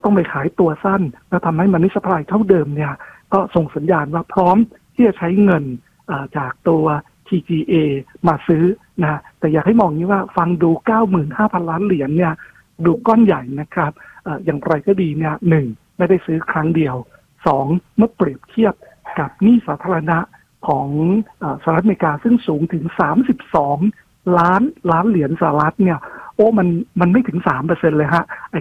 ต้องไปขายตัวสั้นแล้วทำให้มันซัพพลายเท่าเดิมเนี่ยก็ส่งสัญญาณว่าพร้อมที่จะใช้เงินจากตัว TGA มาซื้อนะแต่อยากให้มองนี้ว่าฟังดู 95,000 ล้านเหรียญเนี่ยดูก้อนใหญ่นะครับอย่างไรก็ดีเนี่ย1ไม่ได้ซื้อครั้งเดียว2เมื่อเปรียบเทียบกับหนี้สาธารณะของสหรัฐอเมริกาซึ่งสูงถึง32ล้านเหรียญสหรัฐเนี่ยโอ้มันไม่ถึง 3% เลยฮะไอ้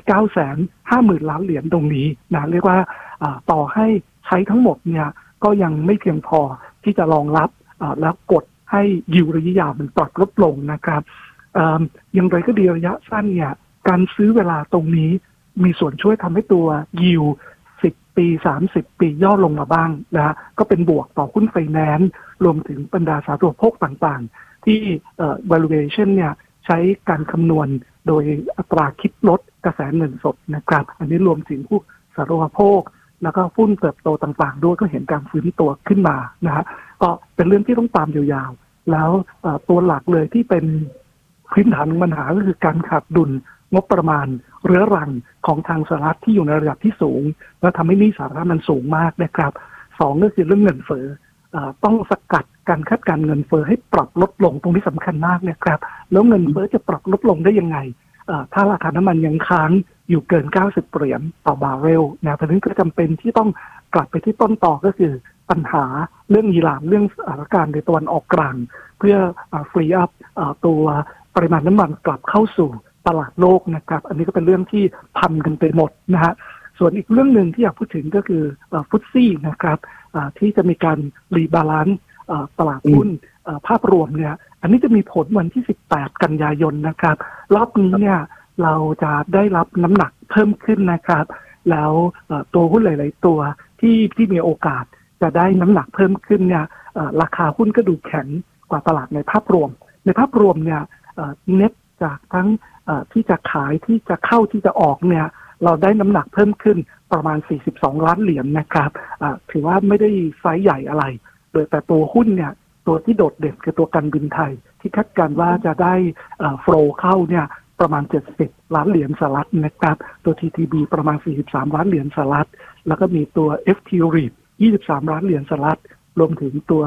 950,000 ล้านเหรียญตรงนี้นะเรียกว่าต่อให้ใช้ทั้งหมดเนี่ยก็ยังไม่เพียงพอที่จะรองรับแล้วกดให้ยิวระยะยาวมันปรับลดลงนะครับอย่างไรก็ดีระยะสั้นเนี่ยการซื้อเวลาตรงนี้มีส่วนช่วยทำให้ตัวยิว10 ปี30 ปีย่อลงมาบ้างนะก็เป็นบวกต่อหุ้นไฟแนนซ์รวมถึงบรรดาสาธารณูปโภคต่างๆที่valuation เนี่ยใช้การคำนวณโดยอัตราคิดลดกระแสเงินสดนะครับอันนี้รวมถึงพวกสาธารณูปโภคแล้วก็หุ้นเติบโตต่างๆด้วยก็เห็นการฟื้นตัวขึ้นมานะฮะก็เป็นเรื่องที่ต้องตามยาวๆแล้วตัวหลักเลยที่เป็นพื้นฐานของปัญหาก็คือการขาดดุลงบประมาณเรื้อรังของทางสหรัฐที่อยู่ในระดับที่สูงแล้วทำให้หนี้สาธารณะมันสูงมากนะครับ2ก็คือเรื่องเงินเฟ้อต้องสกัดการคาดการเงินเฟ้อให้ปรับลดลงตรงนี้สำคัญมากนะครับแล้วเงินเฟ้อจะปรับลดลงได้ยังไงถ้าราคาน้ำมันยังค้างอยู่เกิน90 เหรียญต่อบาร์เรลนะเพราะฉะนั้นก็จำเป็นที่ต้องกลับไปที่ต้นต่อก็คือปัญหาเรื่องอิหร่านเรื่องสถานการณ์ในตะวันออกกลางเพื่อฟรีอัพตัวปริมาณน้ำมันกลับเข้าสู่ตลาดโลกนะครับอันนี้ก็เป็นเรื่องที่พันกันไปหมดนะฮะส่วนอีกเรื่องหนึ่งที่อยากพูดถึงก็คือฟุตซี่นะครับที่จะมีการรีบาลานซ์ตลาดหุ้นภาพรวมเนี่ยอันนี้จะมีผลวันที่18 กันยายนนะครับรอบนี้เนี่ยเราจะได้รับน้ำหนักเพิ่มขึ้นนะครับแล้วตัวหุ้นหลายๆตัวที่มีโอกาสจะได้น้ำหนักเพิ่มขึ้นเนี่ยราคาหุ้นก็ดูแข็งกว่าตลาดในภาพรวมเนี่ยเน็ตจากทั้งที่จะขายที่จะเข้าที่จะออกเนี่ยเราได้น้ำหนักเพิ่มขึ้นประมาณ42 ล้านเหรียญนะครับถือว่าไม่ได้ไซส์ใหญ่อะไรโดยแต่ตัวหุ้นเนี่ยตัวที่โดดเด่นคือตัวการบินไทยที่คาดการณ์ว่าจะได้โฟลว์เข้าเนี่ยประมาณ70 ล้านเหรียญสหรัฐนะครับตัว TTB ประมาณ43 ล้านเหรียญสหรัฐแล้วก็มีตัว FT REIT 23 ล้านเหรียญสหรัฐรวมถึงตัว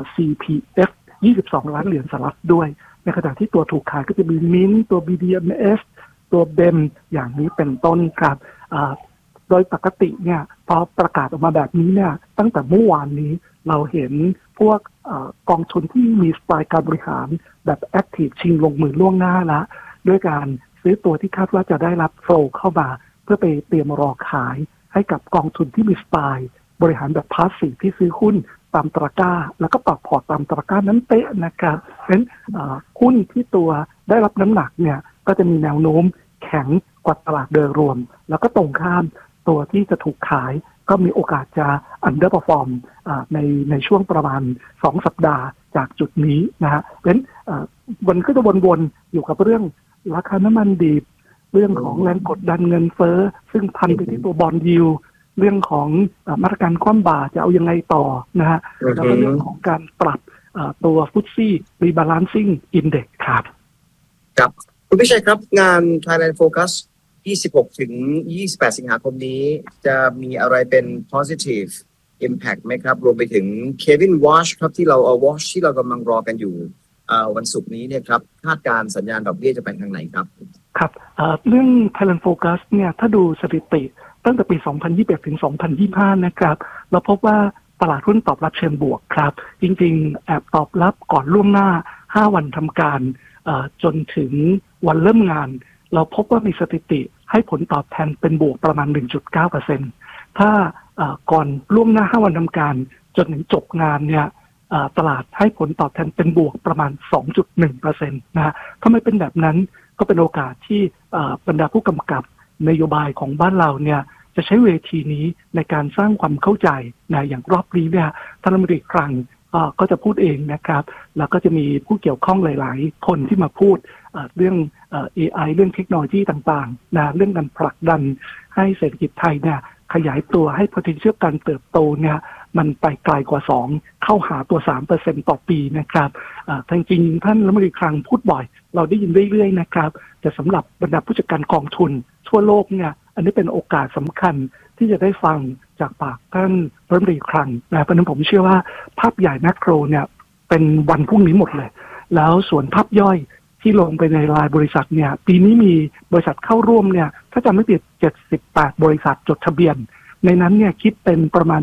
CPF 22 ล้านเหรียญสหรัฐด้วยในขณะที่ตัวถูกขายก็จะมีมินตัว BDMs ตัวเบมอย่างนี้เป็นต้นครับโดยปกติเนี่ยพอประกาศออกมาแบบนี้เนี่ยตั้งแต่เมื่อวานนี้เราเห็นพวกกองทุนที่มีสไตล์การบริหารแบบแอคทีฟชิงลงมือล่วงหน้าละด้วยการซื้อตัวที่คาดว่าจะได้รับโฟลว์เข้ามาเพื่อไปเตรียมรอขายให้กับกองทุนที่มีสไตล์บริหารแบบพาสซีฟที่ซื้อหุ้นตามตะกร้าแล้วก็ปรับพอร์ตตามตะกร้านั้นเป๊ะนะครับเพราะฉะนั้นหุ้นที่ตัวได้รับน้ำหนักเนี่ยก็จะมีแนวโน้มแข็งกว่าตลาดโดยรวมแล้วก็ตรงข้ามตัวที่จะถูกขายก็มีโอกาสจะ underperform ในช่วงประมาณ2 สัปดาห์จากจุดนี้นะฮะเพราะฉะนั้นมันก็จะวนๆอยู่กับเรื่องราคาน้ำมันดิบเรื่องของแรงกดดันเงินเฟ้อซึ่งพันไปที่ตัวบอนด์ยิลด์เรื่องของมาตรการคว่ำบาตรจะเอายังไงต่อนะฮะแล้วก็เรื่องของการปรับตัวฟุตซี่รีบาลานซิ่งอินเด็กซ์ครับครับคุณพิชัยครับงาน Thailand Focus 26 ถึง 28 สิงหาคมนี้จะมีอะไรเป็น positive impact ไหมครับรวมไปถึง Kevin Watch ครับที่เราWatch ที่เรากำลังรอกันอยู่วันศุกร์นี้เนี่ยครับคาดการสัญญาณดอกเบี้ยจะไปทางไหนครับครับเรื่อง Thailand Focus เนี่ยถ้าดูสถิติตั้งแต่ปี 2021 ถึง 2025 นะครับเราพบว่าตลาดหุ้นตอบรับเชิงบวกครับจริงๆแอบตอบรับก่อนล่วงหน้า5 วันทำการจนถึงวันเริ่มงานเราพบว่ามีสถิติให้ผลตอบแทนเป็นบวกประมาณ 1.9% ถ้าก่อนล่วงหน้า5 วันทำการจนถึงจบงานเนี่ยตลาดให้ผลตอบแทนเป็นบวกประมาณ 2.1% นะฮะถ้าไม่เป็นแบบนั้นก็เป็นโอกาสที่บรรดาผู้กำกับนโยบายของบ้านเราเนี่ยจะใช้เวทีนี้ในการสร้างความเข้าใจนะอย่างรอบนี้เนี่ยท่านรัฐมนตรีคลังก็จะพูดเองนะครับแล้วก็จะมีผู้เกี่ยวข้องหลายๆคนที่มาพูดเรื่องAI เรื่องเทคโนโลยีต่างๆนะเรื่องการผลักดันให้เศรษฐกิจไทยเนี่ยขยายตัวให้ potential การเติบโตเนี่ยมันไปไกลกว่า2เข้าหาตัว 3% ต่อปีนะครับจริงๆท่านรัฐมนตรีคลังพูดบ่อยเราได้ยินเรื่อยๆนะครับแต่สำหรับบรรดาผู้จัดการกองทุนทั่วโลกเนี่ยอันนี้เป็นโอกาสสำคัญที่จะได้ฟังจากปากท่านรัฐมนตรีคลังนะเพราะฉะนั้นผมเชื่อว่าภาพใหญ่แมกโรเนี่ยเป็นวันพรุ่งนี้หมดเลยแล้วส่วนภาพย่อยที่ลงไปในรายบริษัทเนี่ยปีนี้มีบริษัทเข้าร่วมเนี่ยถ้าจำไม่ผิด78บริษัทจดทะเบียนในนั้นเนี่ยคิดเป็นประมาณ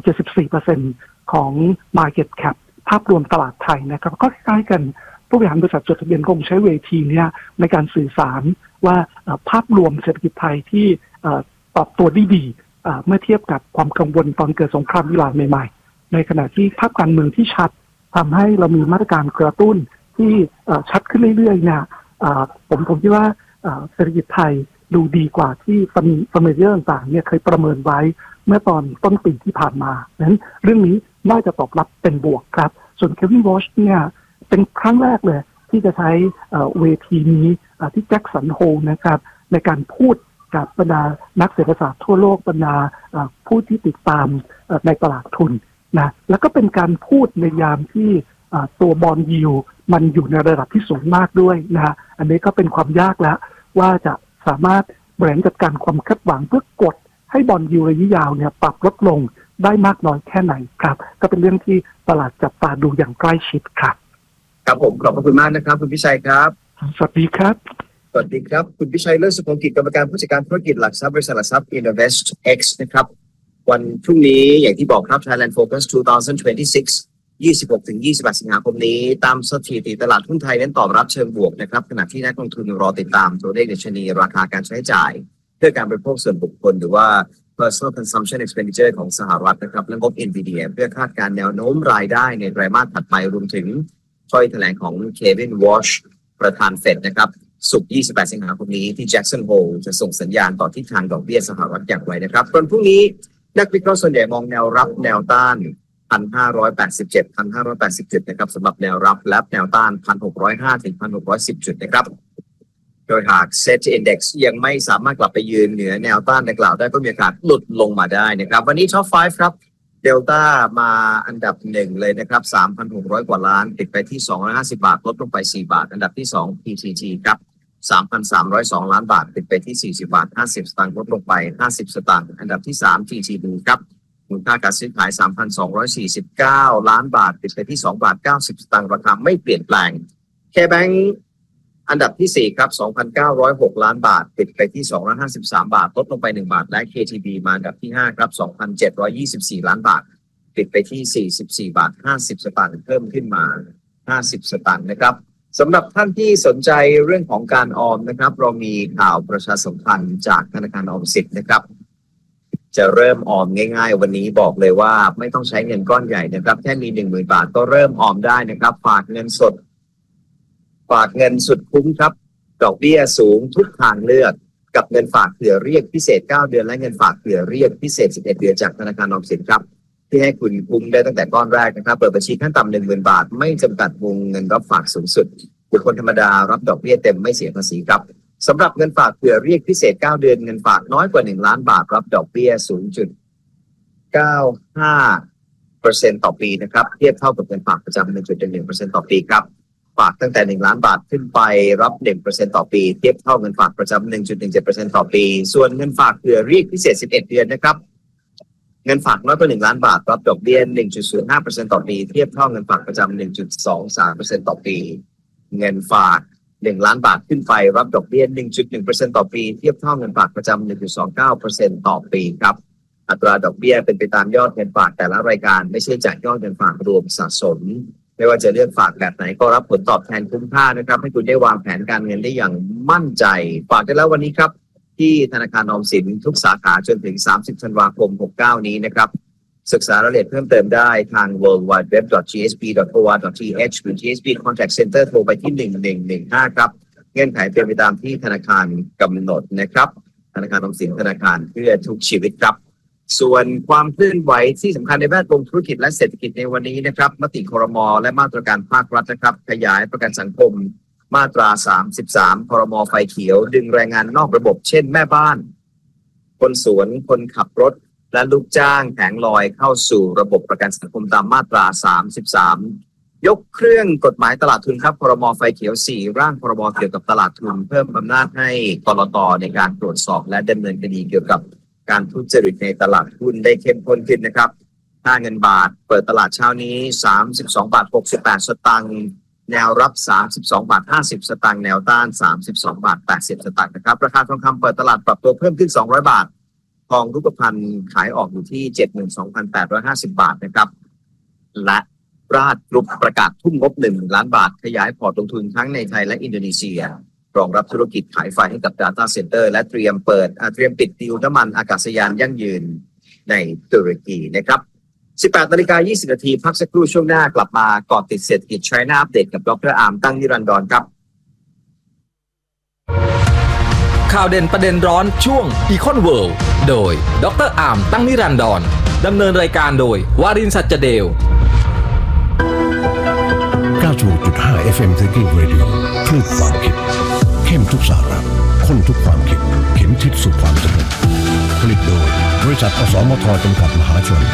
74% ของ Market Cap ภาพรวมตลาดไทยนะครับก็คล้ายกันผู้บริหารบริษัทจดทะเบียนคงใช้เวทีเนี่ยในการสื่อสารว่าภาพรวมเศรษฐกิจไทยที่ปรับตัวได้ดีเมื่อเทียบกับความกังวลตอนเกิดสงครามอิหร่านใหม่ๆในขณะที่ภาพการเมืองที่ชัดทำให้เรามีมาตรการกระตุ้นที่ชัดขึ้นเรื่อยๆเนี่ยผมคิดว่าเศรษฐกิจไทยดูดีกว่าที่ฟันเมเจอร์ต่างๆเนี่ยเคยประเมินไว้เมื่อตอนต้นปีที่ผ่านมานั้นเรื่องนี้น่าจะตอบรับเป็นบวกครับส่วน Kevin Walsh เนี่ยเป็นครั้งแรกเลยที่จะใช้เวทีนี้ที่แจ็คสันโฮลนะครับในการพูดกับบรรดานักเศรษฐศาสตร์ทั่วโลกบรรดาผู้ที่ติดตามในตลาดทุนนะแล้วก็เป็นการพูดในยามที่ตัวบอนด์ยิลด์มันอยู่ในระดับที่สูงมากด้วยนะฮะอันนี้ก็เป็นความยากแล้วว่าจะสามารถบริหารจัดการความคาดหวังเพื่อกดให้บอนด์ยิลด์ระยะยาวเนี่ยปรับลดลงได้มากน้อยแค่ไหนครับก็เป็นเรื่องที่ตลาดจับตาดูอย่างใกล้ชิดครับครับผมขอบคุณมากนะครับคุณพิชัยครับสวัสดีครับสวัสดีครับคุณพิชัยเลิศสุภกิจกรรมการผู้จัดการธุรกิจหลักทรัพย์บริษัทหลักทรัพย์ Invest X นะครับวันพรุ่งนี้อย่างที่บอกครับ Thailand Focus 2026 26-28 สิงหาคมนี้ตามสถิติตลาดหุ้นไทยนั้นตอบรับเชิงบวกนะครับขณะที่นักลงทุนรอติดตามตัวเลขดัชนีราคาการใช้จ่ายเพื่อการบริโภคส่วนบุคคลหรือว่า personal consumption expenditure ของสหรัฐนะครับและงบ NVIDIA เพื่อคาดการณ์แนวโน้มรายได้ในไตรมาสถัดไปรวมถึงถ้อยแถลงของ Kevin Walsh ประธานเฟดนะครับศุกร์ 28 สิงหาคมนี้ที่ Jackson Hole จะส่งสัญญาณต่อทิศทางดอกเบี้ยสหรัฐอย่างไรนะครับวันพรุ่งนี้นักวิเคราะห์ส่วนใหญ่มองแนวรับแนวต้าน1,587 1,580 นะครับสำหรับแนวรับและแนวต้าน 1,605 ถึง 1,610 จุดนะครับโดยหาก Set Index ยังไม่สามารถกลับไปยืนเหนือแนวต้านดังกล่าวได้ก็มีโอกาสหลุดลงมาได้นะครับวันนี้ Top 5 ครับเดลต้ามาอันดับ1เลยนะครับ 3,600 กว่าล้านติดไปที่250บาทลดลงไป4บาทอันดับที่2 PTT ครับ 3,302 ล้านบาทติดไปที่40บาท50สตางค์ลดลงไป50สตางค์อันดับที่3 TTB ครับมูลค่าการซื้อขาย 3,249 ล้านบาทติดไปที่2บาท90สตางค์ราคาไม่เปลี่ยนแปลง KBank อันดับที่4ครับ 2,906 ล้านบาทติดไปที่253บาทลดลงไป1บาทและ KTB มาอันดับที่5ครับ 2,724 ล้านบาทติดไปที่44บาท50สตางค์เพิ่มขึ้นมา50สตางค์นะครับสำหรับท่านที่สนใจเรื่องของการออมนะครับเรามีข่าวประชาสัมพันธ์จากธนาคารออมสินนะครับจะเริ่มออมง่ายๆวันนี้บอกเลยว่าไม่ต้องใช้เงินก้อนใหญ่นะครับแค่มี 10,000 บาทก็เริ่มออมได้นะครับฝากเงินสดฝากเงินสุดคุ้มครับดอกเบี้ยสูงทุกทางเลือกกับเงินฝากเผื่อเรียกพิเศษ9เดือนและเงินฝากเผื่อเรียกพิเศษ11เดือนจากธนาคารออมสินครับที่ให้คุณคุ้มได้ตั้งแต่ก้อนแรกนะครับเปิดบัญชีขั้นต่ำ 10,000 บาทไม่จำกัดวงเงินรับฝากสูงสุดบุคคลธรรมดารับดอกเบี้ยเต็มไม่เสียภาษีครับสำหรับเงินฝากเผื่อเรียกพิเศษ9เดือนเงินฝากน้อยกว่า1ล้านบาทรับดอกเบี้ย 0.95% ต่อปีนะครับเทียบเท่ากับเงินฝากประจำ 1.11% ต่อปีครับฝากตั้งแต่1ล้านบาทขึ้นไปรับ 1% ต่อปีเทียบเท่าเงินฝากประจำ 1.17% ต่อปีส่วนเงินฝากเผื่อเรียกพิเศษ11เดือนนะครับเงินฝากน้อยกว่า1ล้านบาทรับดอกเบี้ย 1.05% ต่อปีเทียบเท่าเงินฝากประจำ 1.23% ต่อปีเงินฝาก1ล้านบาทขึ้นไปรับดอกเบี้ย 1.1% ต่อปีเทียบเท่าเงินฝากประจำ 1.29% ต่อปีครับอัตราดอกเบี้ยเป็นไปตามยอดเงินฝากแต่ละรายการไม่ใช่จากยอดเงินฝากรวมสะสมไม่ว่าจะเลือกฝากแบบไหนก็รับผลตอบแทนคุ้มค่านะครับให้คุณได้วางแผนการเงินได้อย่างมั่นใจฝากได้แล้ววันนี้ครับที่ธนาคารออมสินทุกสาขาจนถึง30ธันวาคม69นี้นะครับศึกษารายละเอียดเพิ่มเติมได้ทาง worldwideweb.gsb.or.th หรือ GSB Contact Center โทรไปที่1115ครับเงื่อนไขเป็นไปตามที่ธนาคารกำหนดนะครับธนาคารออมสินธนาคารเพื่อทุกชีวิตครับส่วนความเคลื่อนไหวที่สำคัญในแวดวงธุรกิจและเศรษฐกิจในวันนี้นะครับมติครม.และมาตรการภาครัฐนะครับขยายประกันสังคมมาตรา33พรม.ไฟเขียวดึงแรงงานนอกระบบเช่นแม่บ้านคนสวนคนขับรถและลูกจ้างแผงลอยเข้าสู่ระบบประกันสังคมตามมาตรา33 ยกเครื่องกฎหมายตลาดทุนครับพรบไฟเขียว4ร่างพรบเกี่ยวกับตลาดทุนเพิ่มอำนาจให้กลต.ในการตรวจสอบและดำเนินคดีเกี่ยวกับการทุจริตในตลาดหุ้นได้เข้มข้นขึ้นนะครับค่าเงินบาทเปิดตลาดเช้านี้32.68 สตางค์แนวรับ32.50 สตางค์แนวต้าน32.80 สตางค์นะครับราคาทองคำเปิดตลาดปรับตัวเพิ่มขึ้น200 บาททองรูปพรรณขายออกอยู่ที่ 72,850 บาทนะครับและราชกรุ๊ปประกาศทุ่มงบ1 ล้านบาทขยายพอร์ตลงทุนทั้งในไทยและอินโดนีเซียรองรับธุรกิจขายไฟให้กับ Data Center และเตรียมปิดดีลน้ำมันอากาศยานยั่งยืนในตุรกีนะครับ 18:20 นาทีพักสักครู่ช่วงหน้ากลับมาเกาะติดเศรษฐกิจ China Update กับดร.อาร์มตั้งนิรันดรครับข่าวเด่นประเด็นร้อนช่วง Econ World โดยดร.อาร์มตั้งนิรันดรดำเนินรายการโดยวารินทร์ สัจเดล 96.5 FM Thinking Radio คลื่นความคิดเข้มทุกสาระข้นทุกความคิดเข็มทิศสู่ความสำเร็จผลิตโดยบริษัทอสมทจำกัดมหาชน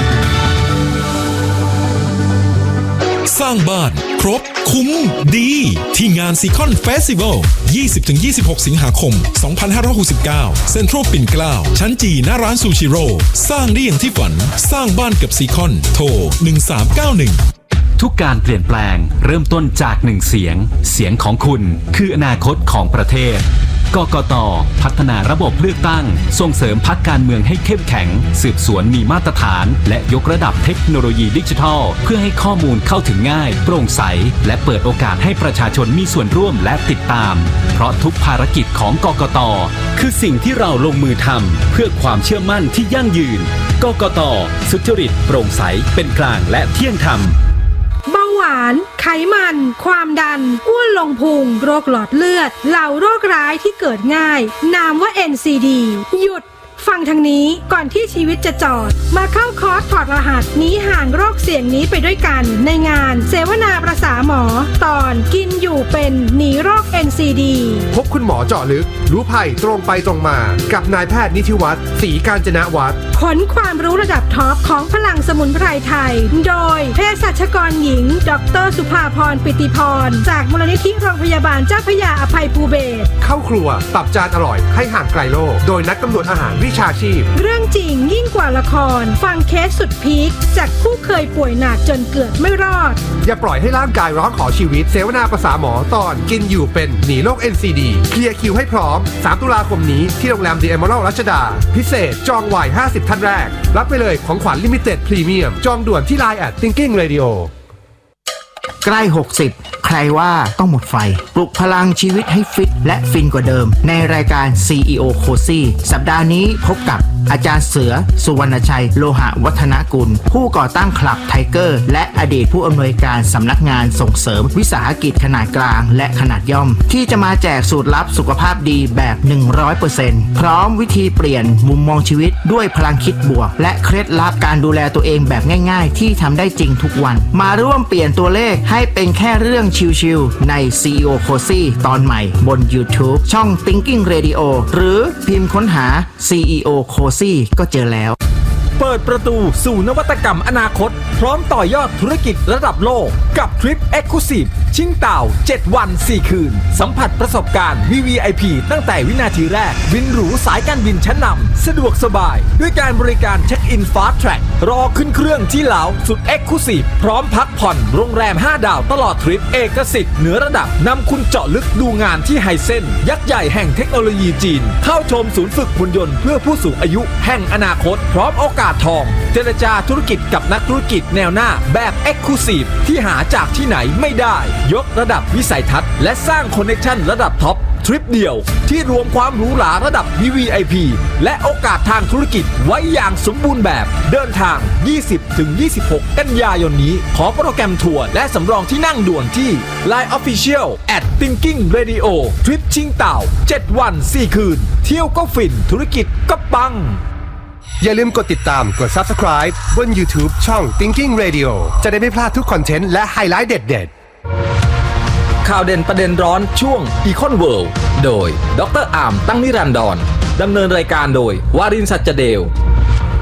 สร้างบ้านครบคุ้มดีที่งานซีคอนเฟสติวัล 20-26 สิงหาคม 2569 เซ็นทรัลปิ่นเกล้าชั้นจีหน้าร้านซูชิโร่สร้างได้อย่างที่ฝันสร้างบ้านกับซีคอนโทร 1391 ทุกการเปลี่ยนแปลงเริ่มต้นจากหนึ่งเสียงเสียงของคุณคืออนาคตของประเทศกกต.พัฒนาระบบเลือกตั้งส่งเสริมพรรคการเมืองให้เข้มแข็งสืบสวนมีมาตรฐานและยกระดับเทคโนโลยีดิจิทัลเพื่อให้ข้อมูลเข้าถึงง่ายโปร่งใสและเปิดโอกาสให้ประชาชนมีส่วนร่วมและติดตามเพราะทุกภารกิจของกกต.คือสิ่งที่เราลงมือทำเพื่อความเชื่อมั่นที่ยั่งยืนกกต.สุจริตโปร่งใสเป็นกลางและเที่ยงธรรมเบาหวานไขมันความดันอ้วนลงพุงโรคหลอดเลือดเหล่าโรคร้ายที่เกิดง่ายนามว่า NCD หยุดฟังทางนี้ก่อนที่ชีวิตจะจอดมาเข้าคอร์สถอดรหัสหนีห่างโรคเสี่ยงนี้ไปด้วยกันในงานเสวนาประสาหมอตอนกินอยู่เป็นหนีโรค NCD พบคุณหมอเจาะลึกรู้ภัยตรงไปตรงมากับนายแพทย์นิธิวัฒน์ศรีกาญจนวัฒน์ผลความรู้ระดับท็อปของพลังสมุนไพรไทยโดยเภสัชกรหญิงดร.สุภาพรปิติพรจากมูลนิธิโรงพยาบาลเจ้าพระยาอภัยภูเบศรเข้าครัวตับจานอร่อยให้ห่างไกลโรคโดยนักกำหนดอาหารวิชาชีพเรื่องจริงยิ่งกว่าละครฟังเคสสุดพีคจากผู้เคยป่วยหนักจนเกือบไม่รอดอย่าปล่อยให้ร่างกายร้องขอชีวิตเสวนาประสาหมอตอนกินอยู่เป็นหนีโรค NCD เคลียร์คิวให้พร้อม3 ตุลาคมนี้ที่โรงแรม The Emerald รัชดาพิเศษจองไว50 ท่านแรกรับไปเลยของขวัญลิมิเต็ดพรีเมียมจองด่วนที่ Line @Thinking Radio ใกล้60ใครว่าต้องหมดไฟปลุกพลังชีวิตให้ฟิตและฟินกว่าเดิมในรายการ CEO Cozy สัปดาห์นี้พบกับอาจารย์เสือสุวรรณชัยโลหะวัฒนกุลผู้ก่อตั้งคลับไทเกอร์และอดีตผู้อำนวยการสำนักงานส่งเสริมวิสาหกิจขนาดกลางและขนาดย่อมที่จะมาแจกสูตรลับสุขภาพดีแบบ 100% พร้อมวิธีเปลี่ยนมุมมองชีวิตด้วยพลังคิดบวกและเคล็ดลับการดูแลตัวเองแบบง่ายๆที่ทำได้จริงทุกวันมาร่วมเปลี่ยนตัวเลขให้เป็นแค่เรื่องชิลๆใน CEO Cozy ตอนใหม่บน YouTube ช่อง Thinking Radio หรือพิมพ์ค้นหา CEO Cozyก็เจอแล้วเปิดประตูสู่นวัตกรรมอนาคตพร้อมต่อยอดธุรกิจระดับโลกกับทริป Exclusive ชิงเต่า7 วัน 4 คืนสัมผัสประสบการณ์ VVIP ตั้งแต่วินาทีแรกบินหรูสายการบินชั้นนำสะดวกสบายด้วยการบริการเช็คอิน Fast Track รอขึ้นเครื่องที่ลาวสุด Exclusive พร้อมพักผ่อนโรงแรม5 ดาวตลอดทริปเอกสิทธิ์เหนือระดับนำคุณเจาะลึกดูงานที่ไฮเซ็นยักษ์ใหญ่แห่งเทคโนโลยีจีนเข้าชมศูนย์ฝึกหุ่นยนต์เพื่อผู้สูงอายุแห่งอนาคตพร้อมโอกาสทองเจรจาธุรกิจกับนักธุรกิจแนวหน้าแบบ Exclusive ที่หาจากที่ไหนไม่ได้ยกระดับวิสัยทัศน์และสร้างคอนเนคชั่นระดับท็อปทริปเดียวที่รวมความหรูหราระดับ VVIP และโอกาสทางธุรกิจไว้อย่างสมบูรณ์แบบเดินทาง 20-26 กันยายนนี้ขอโปรแกรมทัวร์และสำรองที่นั่งด่วนที่ Line Official @Thinking Radio ทริปชิงเต่า7 วัน 4 คืนเที่ยวก็ฟินธุรกิจก็ปังอย่าลืมกดติดตามกด Subscribe บน YouTube ช่อง Thinking Radio จะได้ไม่พลาดทุกคอนเทนต์และไฮไลท์เด็ดๆข่าวเด่นประเด็นร้อนช่วง Econ World โดยดร.อาร์มตั้งนิรันดรดำเนินรายการโดยวารินทร์ สัจเดล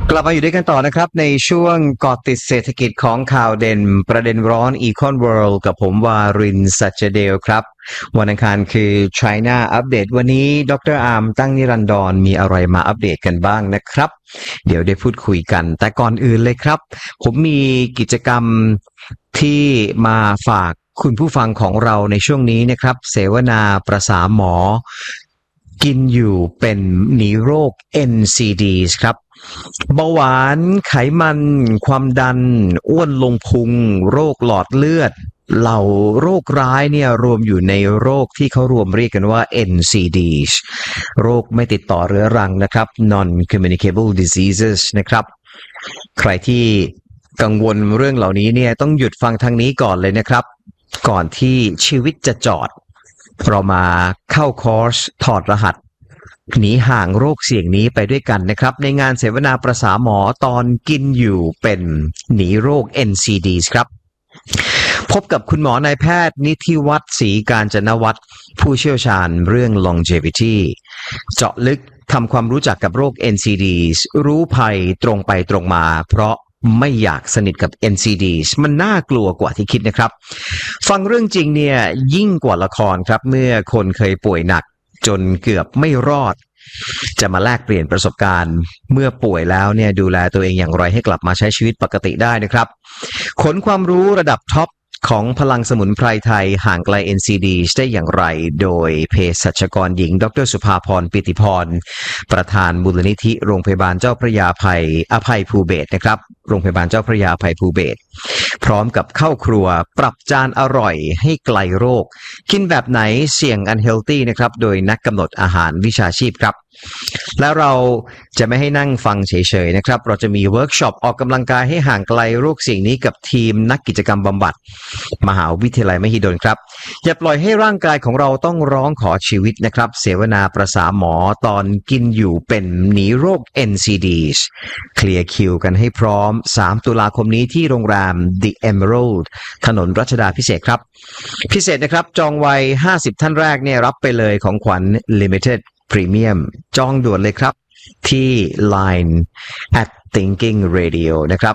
กลับมาอยู่ด้วยกันต่อนะครับในช่วงเกาะติดเศรษฐกิจของข่าวเด่นประเด็นร้อน Econ World กับผมวารินทร์ สัจเดลครับวันอังคารคือ China Update วันนี้ดร.อาร์มตั้งนิรันดรมีอะไรมาอัปเดตกันบ้างนะครับเดี๋ยวได้พูดคุยกันแต่ก่อนอื่นเลยครับผมมีกิจกรรมที่มาฝากคุณผู้ฟังของเราในช่วงนี้นะครับเสวนาประสาหมอกินอยู่เป็นหนีโรค NCDs ครับเบาหวานไขมันความดันอ้วนลงพุงโรคหลอดเลือดเหล่าโรคร้ายเนี่ยรวมอยู่ในโรคที่เขารวมเรียกกันว่า NCDs โรคไม่ติดต่อเรื้อรังนะครับ non-communicable diseases นะครับใครที่กังวลเรื่องเหล่านี้เนี่ยต้องหยุดฟังทางนี้ก่อนเลยนะครับก่อนที่ชีวิตจะจอดเรามาเข้าคอร์สถอดรหัสหนีห่างโรคเสี่ยงนี้ไปด้วยกันนะครับในงานเสวนาประสาหมอตอนกินอยู่เป็นหนีโรค NCDs ครับพบกับคุณหมอนายแพทย์นิธิวัฒน์ศรีกาญจนวัฒน์ผู้เชี่ยวชาญเรื่อง longevity เจาะลึกทำความรู้จักกับโรค NCDs รู้ภัยตรงไปตรงมาเพราะไม่อยากสนิทกับ NCDs มันน่ากลัวกว่าที่คิดนะครับฟังเรื่องจริงเนี่ยยิ่งกว่าละครครับเมื่อคนเคยป่วยหนักจนเกือบไม่รอดจะมาแลกเปลี่ยนประสบการณ์เมื่อป่วยแล้วเนี่ยดูแลตัวเองอย่างไรให้กลับมาใช้ชีวิตปกติได้นะครับขนความรู้ระดับท็อปของพลังสมุนไพรไทยห่างไกล NCDs ได้อย่างไรโดยเภสัชกรหญิงดร.สุภาพรปิติพรประธานมูลนิธิโรงพยาบาลเจ้าพระยาอภัยภูเบศรนะครับโรงพยาบาลเจ้าพระยาอภัยภูเบศรพร้อมกับเข้าครัวปรับจานอร่อยให้ไกลโรคกินแบบไหนเสี่ยง unhealthy นะครับโดยนักกำหนดอาหารวิชาชีพครับแล้วเราจะไม่ให้นั่งฟังเฉยๆนะครับเราจะมีเวิร์กช็อปออกกำลังกายให้ห่างไกลโรคเสี่ยงนี้กับทีมนักกิจกรรมบำบัดมหาวิทยาลัยมหิดลครับอย่าปล่อยให้ร่างกายของเราต้องร้องขอชีวิตนะครับเสวนาประสาหมอตอนกินอยู่เป็นหนีโรค NCDs เคลียร์คิวกันให้พร้อม3ตุลาคมนี้ที่โรงแรม The Emerald ถนนรัชดาภิเษกครับพิเศษนะครับจองไว้50ท่านแรกเนี่ยรับไปเลยของขวัญ Limited Premium จองด่วนเลยครับที่ Line @Thinking Radio นะครับ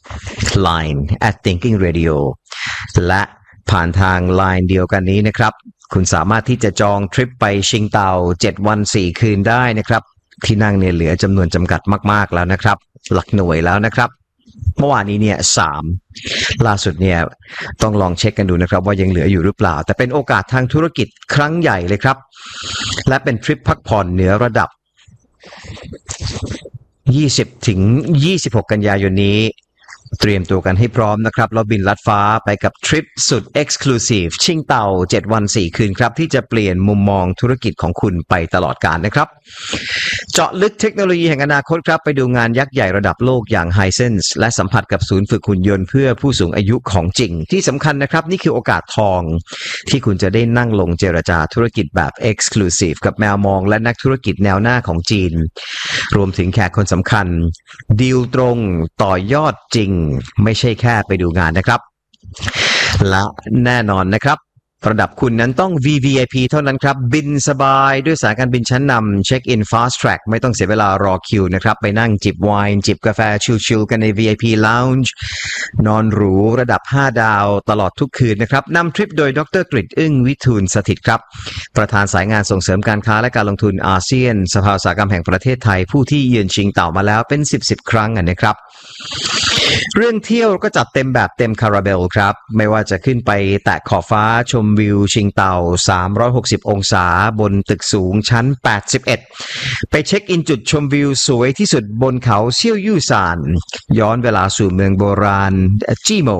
Line @Thinking Radio และผ่านทาง Line เดียวกันนี้นะครับคุณสามารถที่จะจองทริปไปชิงเต่า7วัน4คืนได้นะครับที่นั่งเนี่ยเหลือจำนวนจำกัดมากๆแล้วนะครับหลักหน่วยแล้วนะครับเมื่อวานนี้เนี่ย3ล่าสุดเนี่ยต้องลองเช็คกันดูนะครับว่ายังเหลืออยู่หรือเปล่าแต่เป็นโอกาสทางธุรกิจครั้งใหญ่เลยครับและเป็นทริปพักผ่อนเหนือระดับ20ถึง26กันยายนนี้เตรียมตัวกันให้พร้อมนะครับแล้วบินลัดฟ้าไปกับทริปสุด Exclusive ชิงเต่า7วัน4คืนครับที่จะเปลี่ยนมุมมองธุรกิจของคุณไปตลอดกาลนะครับเจาะลึกเทคโนโลยีแห่งอนาคตครับไปดูงานยักษ์ใหญ่ระดับโลกอย่าง Hisense และสัมผัสกับศูนย์ฝึกหุ่นยนต์เพื่อผู้สูงอายุของจริงที่สำคัญนะครับนี่คือโอกาสทองที่คุณจะได้นั่งลงเจรจาธุรกิจแบบ Exclusive กับแมวมองและนักธุรกิจแนวหน้าของจีนรวมถึงแขกคนสำคัญดีลตรงต่อยอดจริงไม่ใช่แค่ไปดูงานนะครับและแน่นอนนะครับระดับคุณนั้นต้อง VVIP เท่านั้นครับบินสบายด้วยสายการบินชั้นนำเช็คอิน Fast Track ไม่ต้องเสียเวลารอคิวนะครับไปนั่งจิบไวน์จิบกาแฟชิลๆกันใน VIP Lounge นอนหรูระดับ5ดาวตลอดทุกคืนนะครับนำทริปโดยดร.กฤษอึ้งวิทูลสถิตครับประธานสายงานส่งเสริมการค้าและการลงทุนอาเซียนสภาอุตสาหกรรมแห่งประเทศไทยผู้ที่เยือนชิงเต่ามาแล้วเป็น10ครั้งนะครับเรื่องเที่ยวก็จัดเต็มแบบเต็มคาราเบลครับไม่ว่าจะขึ้นไปแตะขอบฟ้าชมวิวชิงเต่า360องศาบนตึกสูงชั้น81ไปเช็คอินจุดชมวิวสวยที่สุดบนเขาเซี่ยวยู่ซานย้อนเวลาสู่เมืองโบราณจีโม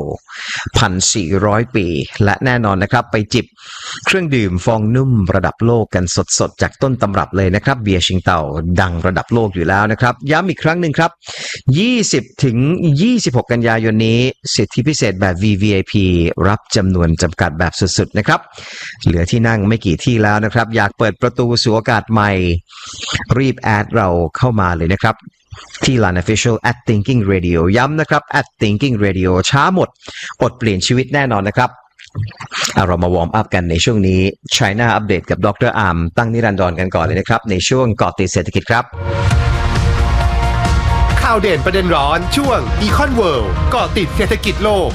1,400 ปีและแน่นอนนะครับไปจิบเครื่องดื่มฟองนุ่มระดับโลกกันสดๆจากต้นตำรับเลยนะครับเบียร์ชิงเต่าดังระดับโลกอยู่แล้วนะครับย้ำอีกครั้งหนึ่งครับ20ถึง26กันยายนนี้สิทธิพิเศษแบบ VVIP รับจำนวนจำกัดแบบสุดๆนะครับเหลือที่นั่งไม่กี่ที่แล้วนะครับอยากเปิดประตูสู่โอกาสใหม่รีบแอดเราเข้ามาเลยนะครับที่ Line Official @Thinking Radio ย้ำนะครับ @Thinking Radio ช้าหมดอดเปลี่ยนชีวิตแน่นอนนะครับเรามาวอร์มอัพกันในช่วงนี้ China Update กับดร.อาร์มตั้งนิรันดรกันก่อนเลยนะครับในช่วงเกาะติดเศรษฐกิจครับข่าวาวเด่นประเด็นร้อนช่วง Econ World เกาะติดเศรษฐกิจโลก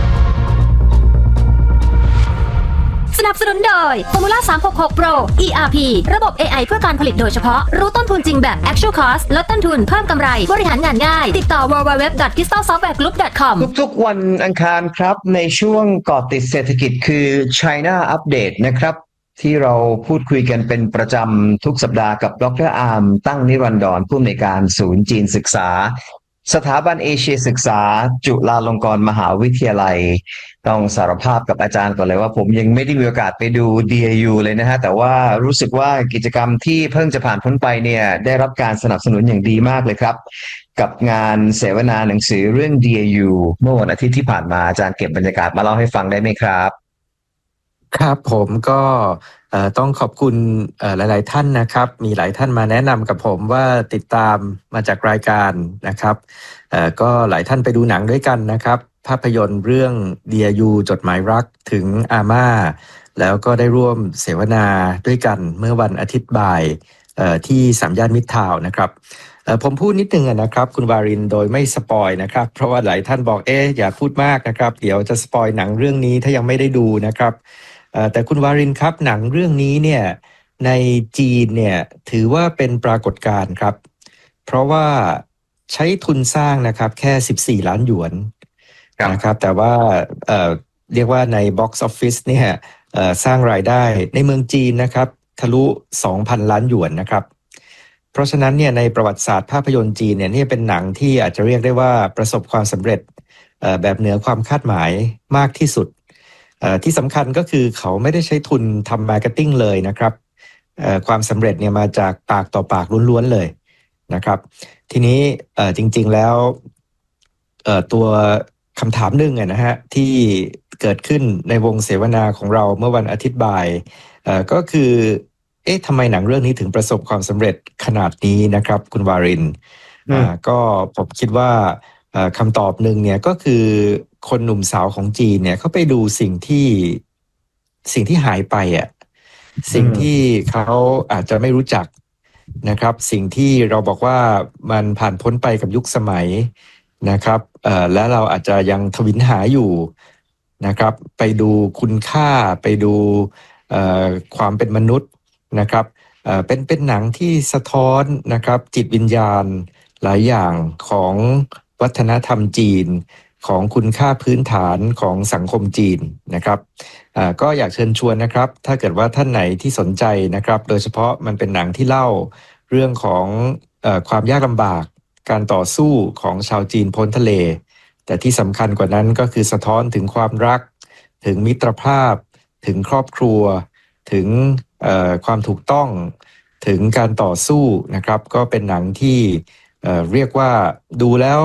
สนับสนุนโดย Formula 366 Pro ERP ระบบ AI เพื่อการผลิตโดยเฉพาะรู้ต้นทุนจริงแบบ Actual Cost ลดต้นทุนเพิ่มกำไรบริหารงานง่ายติดต่อ www.crystalsoftwaregroup.com ทุกๆวันอังคารครับในช่วงเกาะติดเศรษฐกิจคือ China Update นะครับที่เราพูดคุยกันเป็นประจำทุกสัปดาห์กับดร.อาร์มตั้งนิรันดรผู้อำนวยการศูนย์จีนศึกษาสถาบันเอเชียศึกษาจุฬาลงกรณ์มหาวิทยาลัยต้องสารภาพกับอาจารย์ก่อนเลยว่าผมยังไม่ได้มีโอกาสไปดู DAU เลยนะฮะแต่ว่ารู้สึกว่ากิจกรรมที่เพิ่งจะผ่านพ้นไปเนี่ยได้รับการสนับสนุนอย่างดีมากเลยครับกับงานเสวนาหนังสือเรื่อง DAU เมื่อวันอาทิตย์ที่ผ่านมาอาจารย์เก็บบรรยากาศมาเล่าให้ฟังได้ไหมครับครับผมก็ต้องขอบคุณหลายๆท่านนะครับมีหลายท่านมาแนะนำกับผมว่าติดตามมาจากรายการนะครับก็หลายท่านไปดูหนังด้วยกันนะครับภาพยนตร์เรื่อง DAU จดหมายรักถึงอาม่าแล้วก็ได้ร่วมเสวนาด้วยกันเมื่อวันอาทิตย์บ่ายที่สามย่านมิตรทาวน์นะครับผมพูดนิดนึงนะครับคุณวารินโดยไม่สปอยนะครับเพราะว่าหลายท่านบอกอย่าพูดมากนะครับเดี๋ยวจะสปอยหนังเรื่องนี้ถ้ายังไม่ได้ดูนะครับแต่คุณวารินครับหนังเรื่องนี้เนี่ยในจีนเนี่ยถือว่าเป็นปรากฏการณ์ครับเพราะว่าใช้ทุนสร้างนะครับแค่14ล้านหยวนนะครับแต่ว่าเรียกว่าใน Box Office เนี่ยสร้างรายได้ในเมืองจีนนะครับทะลุ 2,000 ล้านหยวนนะครับเพราะฉะนั้นเนี่ยในประวัติศาสตร์ภาพยนตร์จีนเนี่ยนี่เป็นหนังที่อาจจะเรียกได้ว่าประสบความสำเร็จแบบเหนือความคาดหมายมากที่สุดที่สำคัญก็คือเขาไม่ได้ใช้ทุนทำมาร์เก็ตติ้งเลยนะครับความสำเร็จเนี่ยมาจากปากต่อปากล้วนๆเลยนะครับทีนี้จริงๆแล้วตัวคำถามหนึ่งนะฮะที่เกิดขึ้นในวงเสวนาของเราเมื่อวันอาทิตย์บ่ายก็คือทำไมหนังเรื่องนี้ถึงประสบความสำเร็จขนาดนี้นะครับคุณวารินก็ผมคิดว่าคำตอบหนึ่งเนี่ยก็คือคนหนุ่มสาวของจีนเนี่ยเขาไปดูสิ่งที่หายไปสิ่งที่เขาอาจจะไม่รู้จักนะครับสิ่งที่เราบอกว่ามันผ่านพ้นไปกับยุคสมัยนะครับและเราอาจจะยังทวินหาอยู่นะครับไปดูคุณค่าไปดูความเป็นมนุษย์นะครับเป็นหนังที่สะท้อนนะครับจิตวิญญาณหลายอย่างของวัฒนธรรมจีนของคุณค่าพื้นฐานของสังคมจีนนะครับก็อยากเชิญชวนนะครับถ้าเกิดว่าท่านไหนที่สนใจนะครับโดยเฉพาะมันเป็นหนังที่เล่าเรื่องของความยากลำบากการต่อสู้ของชาวจีนพ้นทะเลแต่ที่สำคัญกว่านั้นก็คือสะท้อนถึงความรักถึงมิตรภาพถึงครอบครัวถึงความถูกต้องถึงการต่อสู้นะครับก็เป็นหนังที่เรียกว่าดูแล้ว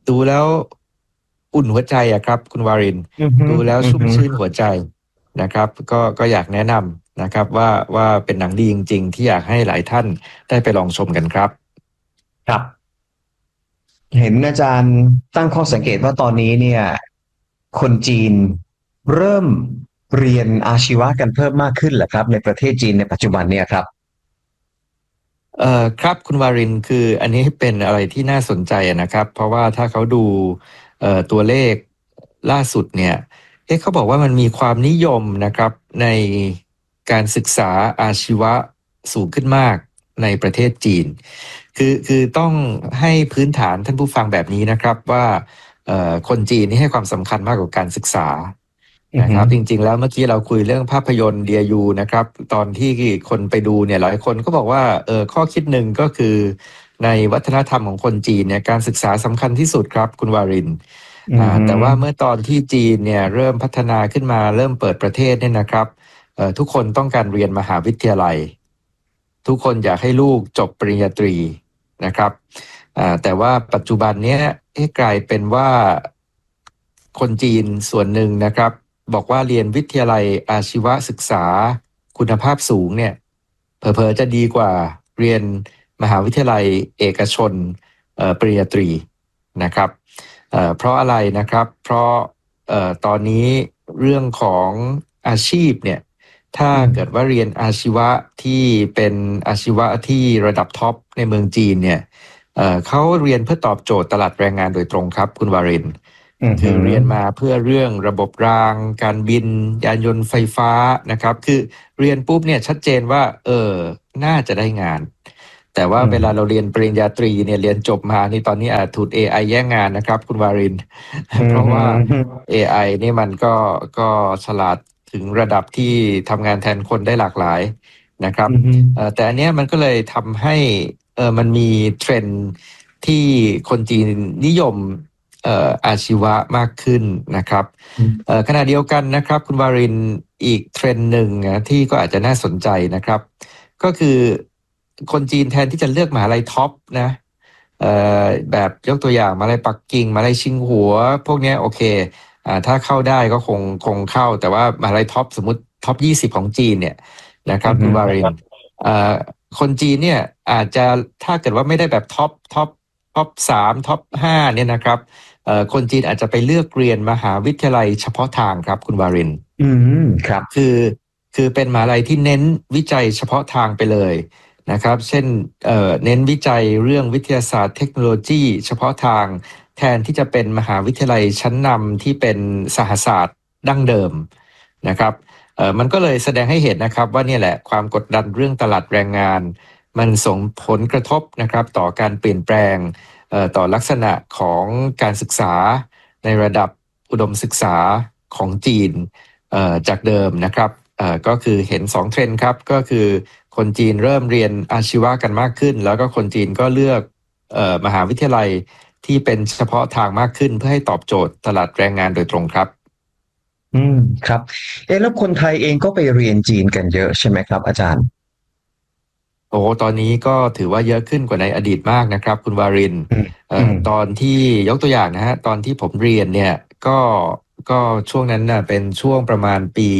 อุ่นหัวใจครับคุณวารินดูแล้วชุ่มชื่นหัวใจนะครับก็อยากแนะนำนะครับว่าเป็นหนังดีจริงๆที่อยากให้หลายท่านได้ไปลองชมกันครับครับเห็นอาจารย์ตั้งข้อสังเกตว่าตอนนี้เนี่ยคนจีนเริ่มเรียนอาชีวะกันเพิ่มมากขึ้นเหรอครับในประเทศจีนในปัจจุบันเนี่ยครับครับคุณวารินคืออันนี้เป็นอะไรที่น่าสนใจนะครับเพราะว่าถ้าเขาดูตัวเลขล่าสุดเนี่ยเขาบอกว่ามันมีความนิยมนะครับในการศึกษาอาชีวะสูงขึ้นมากในประเทศจีนคือต้องให้พื้นฐานท่านผู้ฟังแบบนี้นะครับว่าคนจีนนี่ให้ความสำคัญมากกว่าการศึกษานะครับจริงๆแล้วเมื่อกี้เราคุยเรื่องภาพยนตร์ DAU นะครับตอนที่คนไปดูเนี่ยหลายคนก็บอกว่าข้อคิดหนึ่งก็คือในวัฒนธรรมของคนจีนเนี่ยการศึกษาสำคัญที่สุดครับคุณวารินแต่ว่าเมื่อตอนที่จีนเนี่ยเริ่มพัฒนาขึ้นมาเริ่มเปิดประเทศเนี่ยนะครับทุกคนต้องการเรียนมหาวิทยาลัยทุกคนอยากให้ลูกจบปริญญาตรีนะครับแต่ว่าปัจจุบันนี้กลายเป็นว่าคนจีนส่วนหนึ่งนะครับบอกว่าเรียนวิทยาลัยอาชีวศึกษาคุณภาพสูงเนี่ยเผลอๆจะดีกว่าเรียนมหาวิทยาลัยเอกชนปริญญาตรีนะครับเพราะอะไรนะครับเพราะตอนนี้เรื่องของอาชีพเนี่ยถ้าเกิดว่าเรียนอาชีวะที่เป็นอาชีวะที่ระดับท็อปในเมืองจีนเนี่ยเขาเรียนเพื่อตอบโจทย์ตลาดแรงงานโดยตรงครับคุณวารินคือเรียนมาเพื่อเรื่องระบบรางการบินยานยนต์ไฟฟ้านะครับคือเรียนปุ๊บเนี่ยชัดเจนว่าน่าจะได้งานแต่ว่าเวลาเราเรียนปริญญาตรีเนี่ยเรียนจบมานี่ตอนนี้ถูก AI แย่งงานนะครับคุณวารินเพราะว่า AI นี่มันก็ฉลาดถึงระดับที่ทำงานแทนคนได้หลากหลายนะครับแต่อันเนี้ยมันก็เลยทำให้มันมีเทรนด์ที่คนจีนนิยมอาชีวะมากขึ้นนะครับขณะเดียวกันนะครับคุณวารินอีกเทรนด์หนึ่งที่ก็อาจจะน่าสนใจนะครับก็คือคนจีนแทนที่จะเลือกมหาลัยท็อปนะแบบยกตัวอย่างมหาลัยปักกิ่งมหาลัยชิงหัวพวกนี้โอเคถ้าเข้าได้ก็คงเข้าแต่ว่ามหาลัยท็อปสมมติท็อป20ของจีนเนี่ยนะครับคุณวารินคนจีนเนี่ยอาจจะถ้าเกิดว่าไม่ได้แบบท็อป3ท็อป5เนี่ยนะครับคนจีนอาจจะไปเลือกเรียนมหาวิทยาลัยเฉพาะทางครับคุณวารินครับคือเป็นมหาลัยที่เน้นวิจัยเฉพาะทางไปเลยนะครับเช่นเน้นวิจัยเรื่องวิทยาศาสตร์เทคโนโลยีเฉพาะทางแทนที่จะเป็นมหาวิทยาลัยชั้นนำที่เป็นสหศาสตร์ดั้งเดิมนะครับมันก็เลยแสดงให้เห็นนะครับว่านี่แหละความกดดันเรื่องตลาดแรงงานมันส่งผลกระทบนะครับต่อการเปลี่ยนแปลงต่อลักษณะของการศึกษาในระดับอุดมศึกษาของจีนจากเดิมนะครับก็คือเห็น2เทรนด์ครับก็คือคนจีนเริ่มเรียนอาชีวะกันมากขึ้นแล้วก็คนจีนก็เลือกมหาวิทยาลัยที่เป็นเฉพาะทางมากขึ้นเพื่อให้ตอบโจทย์ตลาดแรงงานโดยตรงครับครับแล้วคนไทยเองก็ไปเรียนจีนกันเยอะใช่ไหมครับอาจารย์ตอนนี้ก็ถือว่าเยอะขึ้นกว่าในอดีตมากนะครับคุณวารินตอนที่ยกตัวอย่างนะฮะตอนที่ผมเรียนเนี่ยก็ช่วงนั้นนะเป็นช่วงประมาณปี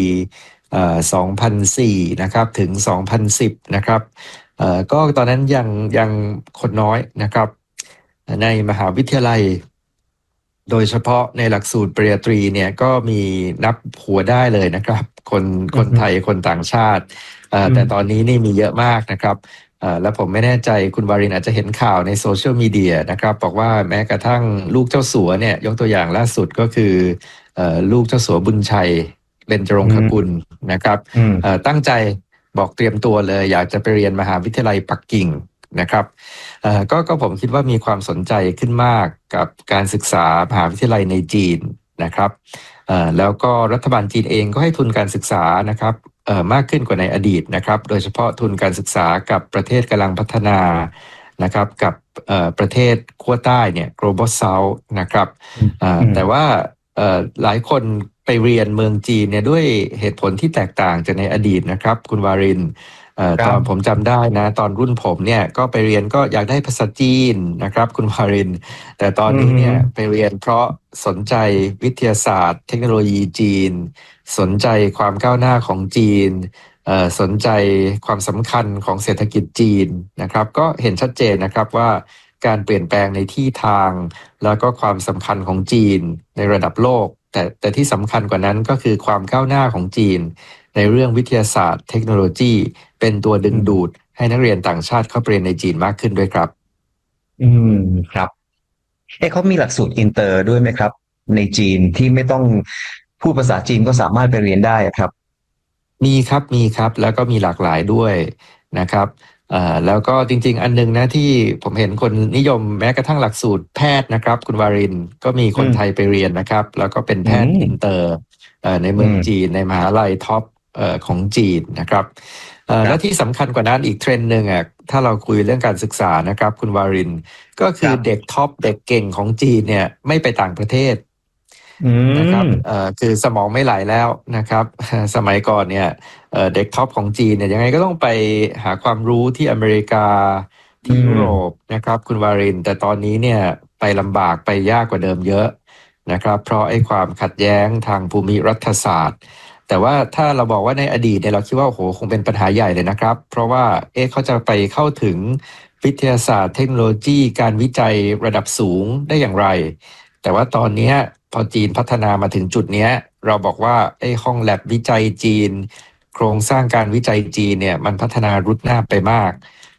2004นะครับถึง2010นะครับก็ตอนนั้นยังคนน้อยนะครับในมหาวิทยาลัยโดยเฉพาะในหลักสูตรปริญญาตรีเนี่ยก็มีนับหัวได้เลยนะครับคนไทยคนต่างชาติแต่ตอนนี้นี่มีเยอะมากนะครับแล้วผมไม่แน่ใจคุณวารินอาจจะเห็นข่าวในโซเชียลมีเดียนะครับบอกว่าแม้กระทั่งลูกเจ้าสัวเนี่ยยกตัวอย่างล่าสุดก็คือลูกเจ้าสัวบุญชัยเบญจรงคกุลนะครับตั้งใจบอกเตรียมตัวเลยอยากจะไปเรียนมหาวิทยาลัยปักกิ่งนะครับก็ผมคิดว่ามีความสนใจขึ้นมากกับการศึกษามหาวิทยาลัยในจีนนะครับแล้วก็รัฐบาลจีนเองก็ให้ทุนการศึกษานะครับมากขึ้นกว่าในอดีตนะครับโดยเฉพาะทุนการศึกษากับประเทศกำลังพัฒนานะครับกับประเทศขั้วใต้เนี่ย Global South นะครับแต่ว่าหลายคนไปเรียนเมืองจีนเนี่ยด้วยเหตุผลที่แตกต่างจากในอดีตนะครับคุณวารินตอนผมจำได้นะตอนรุ่นผมเนี่ยก็ไปเรียนก็อยากได้ภาษาจีนนะครับคุณวารินแต่ตอนนี้เนี่ยไปเรียนเพราะสนใจวิทยาศาสตร์เทคโนโลยีจีนสนใจความก้าวหน้าของจีนสนใจความสำคัญของเศรษฐกิจจีนนะครับก็เห็นชัดเจนนะครับว่าการเปลี่ยนแปลงในที่ทางแล้วก็ความสำคัญของจีนในระดับโลกแต่ที่สำคัญกว่านั้นก็คือความก้าวหน้าของจีนในเรื่องวิทยาศาสตร์เทคโนโลยีเป็นตัวดึงดูดให้นักเรียนต่างชาติเข้าไปเรียนในจีนมากขึ้นด้วยครับครับเขามีหลักสูตรอินเตอร์ด้วยไหมครับในจีนที่ไม่ต้องพูดภาษาจีนก็สามารถไปเรียนได้ครับมีครับแล้วก็มีหลากหลายด้วยนะครับแล้วก็จริงๆอันนึงนะที่ผมเห็นคนนิยมแม้กระทั่งหลักสูตรแพทย์นะครับคุณวารินก็มีคนไทยไปเรียนนะครับแล้วก็เป็นแพทย์อินเตอร์ในเมืองจีนในมหาลัยท็อปของจีนนะครับและที่สำคัญกว่านั้นอีกเทรนด์หนึ่งถ้าเราคุยเรื่องการศึกษานะครับคุณวารินก็คือเด็กท็อปเด็กเก่งของจีนเนี่ยไม่ไปต่างประเทศนะครับคือสมองไม่ไหลแล้วนะครับสมัยก่อนเนี่ยเด็กท็อปของจีนเนี่ยยังไงก็ต้องไปหาความรู้ที่อเมริกาที่ยุโรปนะครับคุณวารินแต่ตอนนี้เนี่ยไปลำบากไปยากกว่าเดิมเยอะนะครับเพราะไอ้ความขัดแย้งทางภูมิรัฐศาสตร์แต่ว่าถ้าเราบอกว่าในอดีตเนี่ยเราคิดว่าโอ้โหคงเป็นปัญหาใหญ่เลยนะครับเพราะว่าเขาจะไปเข้าถึงวิทยาศาสตร์เทคโนโลยีการวิจัยระดับสูงได้อย่างไรแต่ว่าตอนนี้พอจีนพัฒนามาถึงจุดนี้เราบอกว่าห้องแลบวิจัยจีนโครงสร้างการวิจัยจีนเนี่ยมันพัฒนารุดหน้าไปมาก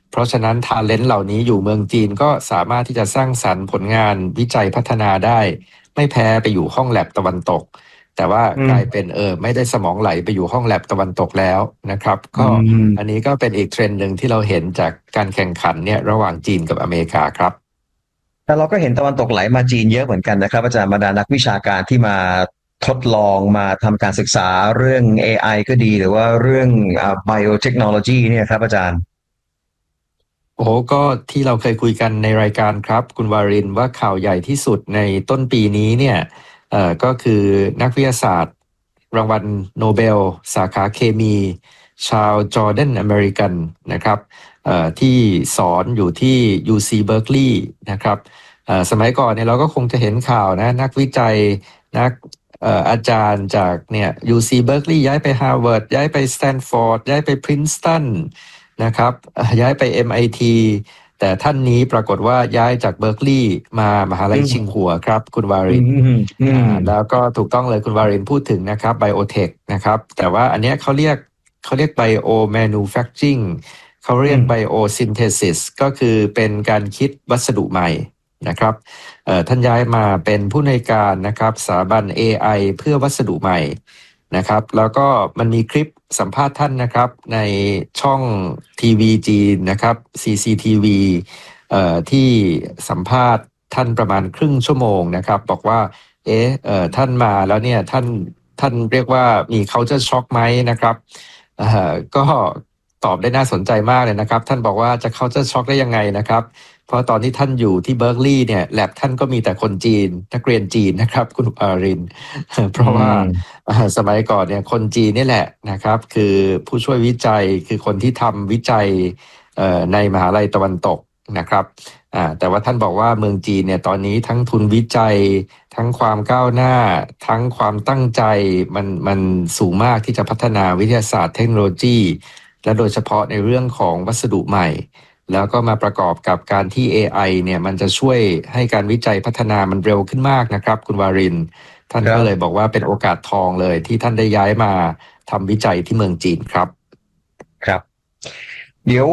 เพราะฉะนั้นทาเลนต์เหล่านี้อยู่เมืองจีนก็สามารถที่จะสร้างสรรค์ผลงานวิจัยพัฒนาได้ไม่แพ้ไปอยู่ห้องแลบตะวันตกแต่ว่ากลายเป็นไม่ได้สมองไหลไปอยู่ห้องแลบตะวันตกแล้วนะครับก็อันนี้ก็เป็นอีกเทรนด์หนึ่งที่เราเห็นจากการแข่งขันเนี่ยระหว่างจีนกับอเมริกาครับแต่เราก็เห็นตะวันตกไหลมาจีนเยอะเหมือนกันนะครับอาจารย์บรรดานักวิชาการที่มาทดลองมาทำการศึกษาเรื่อง AI ก็ดีหรือว่าเรื่องbiotechnology เนี่ยครับอาจารย์โอ้ก็ที่เราเคยคุยกันในรายการครับคุณวารินว่าข่าวใหญ่ที่สุดในต้นปีนี้เนี่ยก็คือนักวิทยาศาสตร์รางวัลโนเบลสาขาเคมีชาวจอร์แดนอเมริกันนะครับที่สอนอยู่ที่ UC Berkeley นะครับสมัยก่อนเนี่ยเราก็คงจะเห็นข่าวนะนักวิจัยนักอาจารย์จากเนี่ย UC Berkeley ย้ายไป Harvard ย้ายไป Stanford ย้ายไป Princeton นะครับย้ายไป MIT แต่ท่านนี้ปรากฏว่าย้ายจากเบอร์กลีย์มามหาลัยชิงหัวครับคุณวารินแล้วก็ถูกต้องเลยคุณวารินพูดถึงนะครับไบโอเทคนะครับแต่ว่าอันเนี้ยเขาเรียกไบโอแมนูแฟคเจอริงเขาเรียกไบโอซินเทซิสก็คือเป็นการคิดวัสดุใหม่นะครับท่านย้ายมาเป็นผู้อำนวยการนะครับสถาบัน AI เพื่อวัสดุใหม่นะครับแล้วก็มันมีคลิปสัมภาษณ์ท่านนะครับในช่องทีวีจีนนะครับ CCTV ที่สัมภาษณ์ท่านประมาณครึ่งชั่วโมงนะครับบอกว่าท่านมาแล้วเนี่ยท่านเรียกว่ามี culture shock ไหมนะครับก็ตอบได้น่าสนใจมากเลยนะครับท่านบอกว่าจะ culture shock ได้ยังไงนะครับเพราะตอนที่ท่านอยู่ที่เบิร์กลีย์เนี่ยแลบท่านก็มีแต่คนจีนนักเรียนจีนนะครับคุณอารินเพราะว่าสมัยก่อนเนี่ยคนจีนนี่แหละนะครับคือผู้ช่วยวิจัยคือคนที่ทำวิจัยในมหาลัยตะวันตกนะครับแต่ว่าท่านบอกว่าเมืองจีนเนี่ยตอนนี้ทั้งทุนวิจัยทั้งความก้าวหน้าทั้งความตั้งใจมันสูงมากที่จะพัฒนาวิทยาศาสตร์เทคโนโลยีและโดยเฉพาะในเรื่องของวัสดุใหม่แล้วก็มาประกอบกับการที่ AI เนี่ยมันจะช่วยให้การวิจัยพัฒนามันเร็วขึ้นมากนะครับคุณวารินท่านก็เลยบอกว่าเป็นโอกาสทองเลยที่ท่านได้ย้ายมาทำวิจัยที่เมืองจีนครับครับเดี๋ยว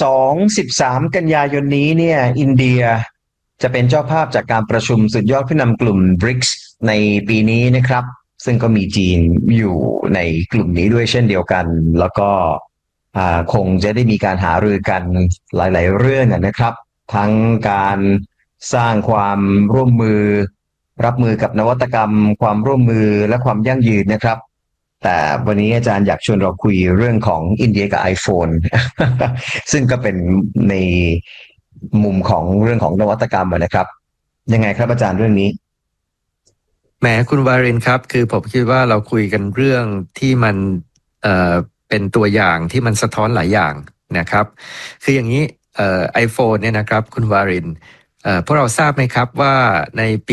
12-13 กันยายนนี้เนี่ยอินเดียจะเป็นเจ้าภาพจากการประชุมสุดยอดผู้นำกลุ่ม BRICS ในปีนี้นะครับซึ่งก็มีจีนอยู่ในกลุ่มนี้ด้วยเช่นเดียวกันแล้วก็คงจะได้มีการหารือกันหลายๆเรื่องนะครับทั้งการสร้างความร่วมมือรับมือกับนวัตกรรมความร่วมมือและความยั่งยืนนะครับแต่วันนี้อาจารย์อยากชวนเราคุยเรื่องของอินเดียกับ iPhone ซึ่งก็เป็นในมุมของเรื่องของนวัตกรรมนะครับยังไงครับอาจารย์เรื่องนี้แหมคุณวารินครับคือผมคิดว่าเราคุยกันเรื่องที่มันเป็นตัวอย่างที่มันสะท้อนหลายอย่างนะครับคืออย่างนี้iPhone เนี่ยนะครับคุณวารินพวกเราทราบไหมครับว่าในปี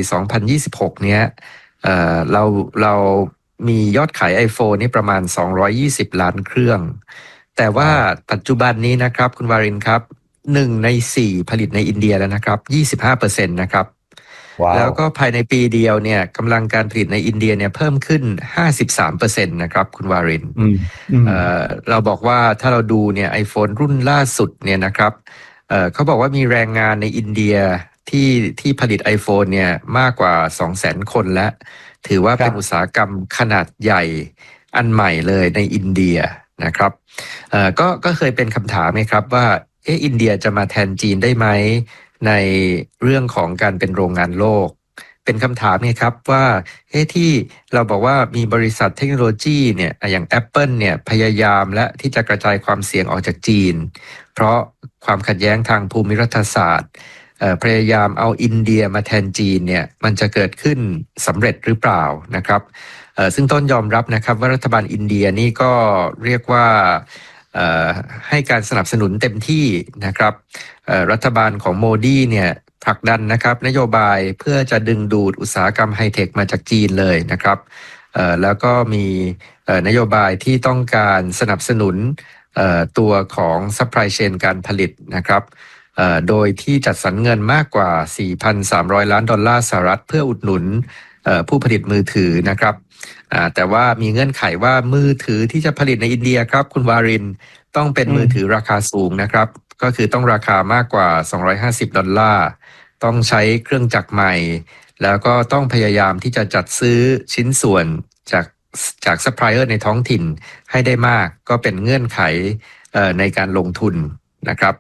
2026 เนี้ยเรามียอดขาย iPhone นี่ประมาณ220ล้านเครื่องแต่ว่าปัจจุบันนี้นะครับคุณวารินครับ1 ใน 4ผลิตในอินเดียแล้วนะครับ 25% นะครับแล้วก็ภายในปีเดียวเนี่ยกำลังการผลิตในอินเดียเนี่ยเพิ่มขึ้น 53% นะครับคุณวารินเราบอกว่าถ้าเราดูเนี่ย iPhone รุ่นล่าสุดเนี่ยนะครับเขาบอกว่ามีแรงงานในอินเดียที่ผลิต iPhone เนี่ยมากกว่า 200,000 คนแล้วถือว่าเป็นอุตสาหกรรมขนาดใหญ่อันใหม่เลยในอินเดียนะครับก็เคยเป็นคำถามไหมครับว่าอินเดียจะมาแทนจีนได้ไหมในเรื่องของการเป็นโรงงานโลกเป็นคำถามไงครับว่าที่เราบอกว่ามีบริษัทเทคโนโลยีเนี่ยอย่าง Apple เนี่ยพยายามและที่จะกระจายความเสี่ยงออกจากจีนเพราะความขัดแย้งทางภูมิรัฐศาสตร์พยายามเอาอินเดียมาแทนจีนเนี่ยมันจะเกิดขึ้นสำเร็จหรือเปล่านะครับซึ่งต้นยอมรับนะครับว่ารัฐบาลอินเดียนี่ก็เรียกว่าให้การสนับสนุนเต็มที่นะครับรัฐบาลของโมดีเนี่ยผลักดันนะครับนโยบายเพื่อจะดึงดูดอุตสาหกรรมไฮเทคมาจากจีนเลยนะครับแล้วก็มีนโยบายที่ต้องการสนับสนุนตัวของ supply chain การผลิตนะครับโดยที่จัดสรรเงินมากกว่า 4,300 ล้านดอลลาร์สหรัฐเพื่ออุดหนุนผู้ผลิตมือถือนะครับแต่ว่ามีเงื่อนไขว่ามือถือที่จะผลิตในอินเดียครับคุณวารินต้องเป็นมือถือราคาสูงนะครับก็คือต้องราคามากกว่า$250ต้องใช้เครื่องจักรใหม่แล้วก็ต้องพยายามที่จะจัดซื้อชิ้นส่วนจากซัพพลายเออร์ในท้องถิ่นให้ได้มากก็เป็นเงื่อนไขในการลงทุนนะครับ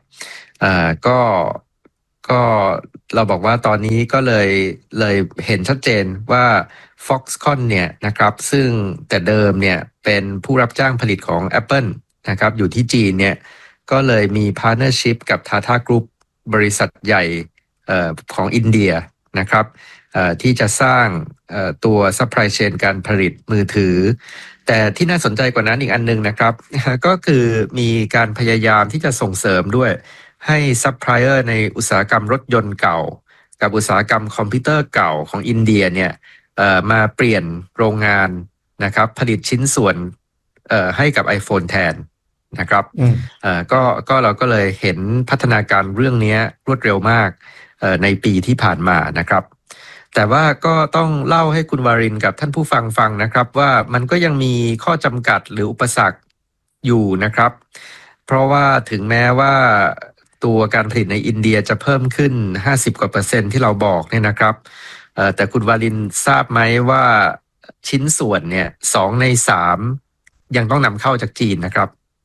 ก็เราบอกว่าตอนนี้ก็เลยเห็นชัดเจนว่า Foxconn เนี่ยนะครับซึ่งแต่เดิมเนี่ยเป็นผู้รับจ้างผลิตของ Apple นะครับอยู่ที่จีนเนี่ยก็เลยมี partnership กับ Tata Group บริษัทใหญ่ของอินเดียนะครับที่จะสร้างตัว supply chain การผลิตมือถือแต่ที่น่าสนใจกว่านั้นอีกอันนึงนะครับก็คือมีการพยายามที่จะส่งเสริมด้วยให้ซัพพลายเออร์ในอุตสาหกรรมรถยนต์เก่ากับอุตสาหกรรมคอมพิวเตอร์เก่าของอินเดียเนี่ยมาเปลี่ยนโรงงานนะครับผลิตชิ้นส่วนให้กับ iPhone แทนนะครับก็เราก็เลยเห็นพัฒนาการเรื่องนี้รวดเร็วมากในปีที่ผ่านมานะครับแต่ว่าก็ต้องเล่าให้คุณวารินกับท่านผู้ฟังนะครับว่ามันก็ยังมีข้อจำกัดหรืออุปสรรคอยู่นะครับเพราะว่าถึงแม้ว่าตัวการผลิตในอินเดียจะเพิ่มขึ้น50กว่า%ที่เราบอกเนี่ยนะครับแต่คุณวารินทราบไหมว่าชิ้นส่วนเนี่ย2 ใน 3ยังต้องนำเข้าจากจีนนะครับ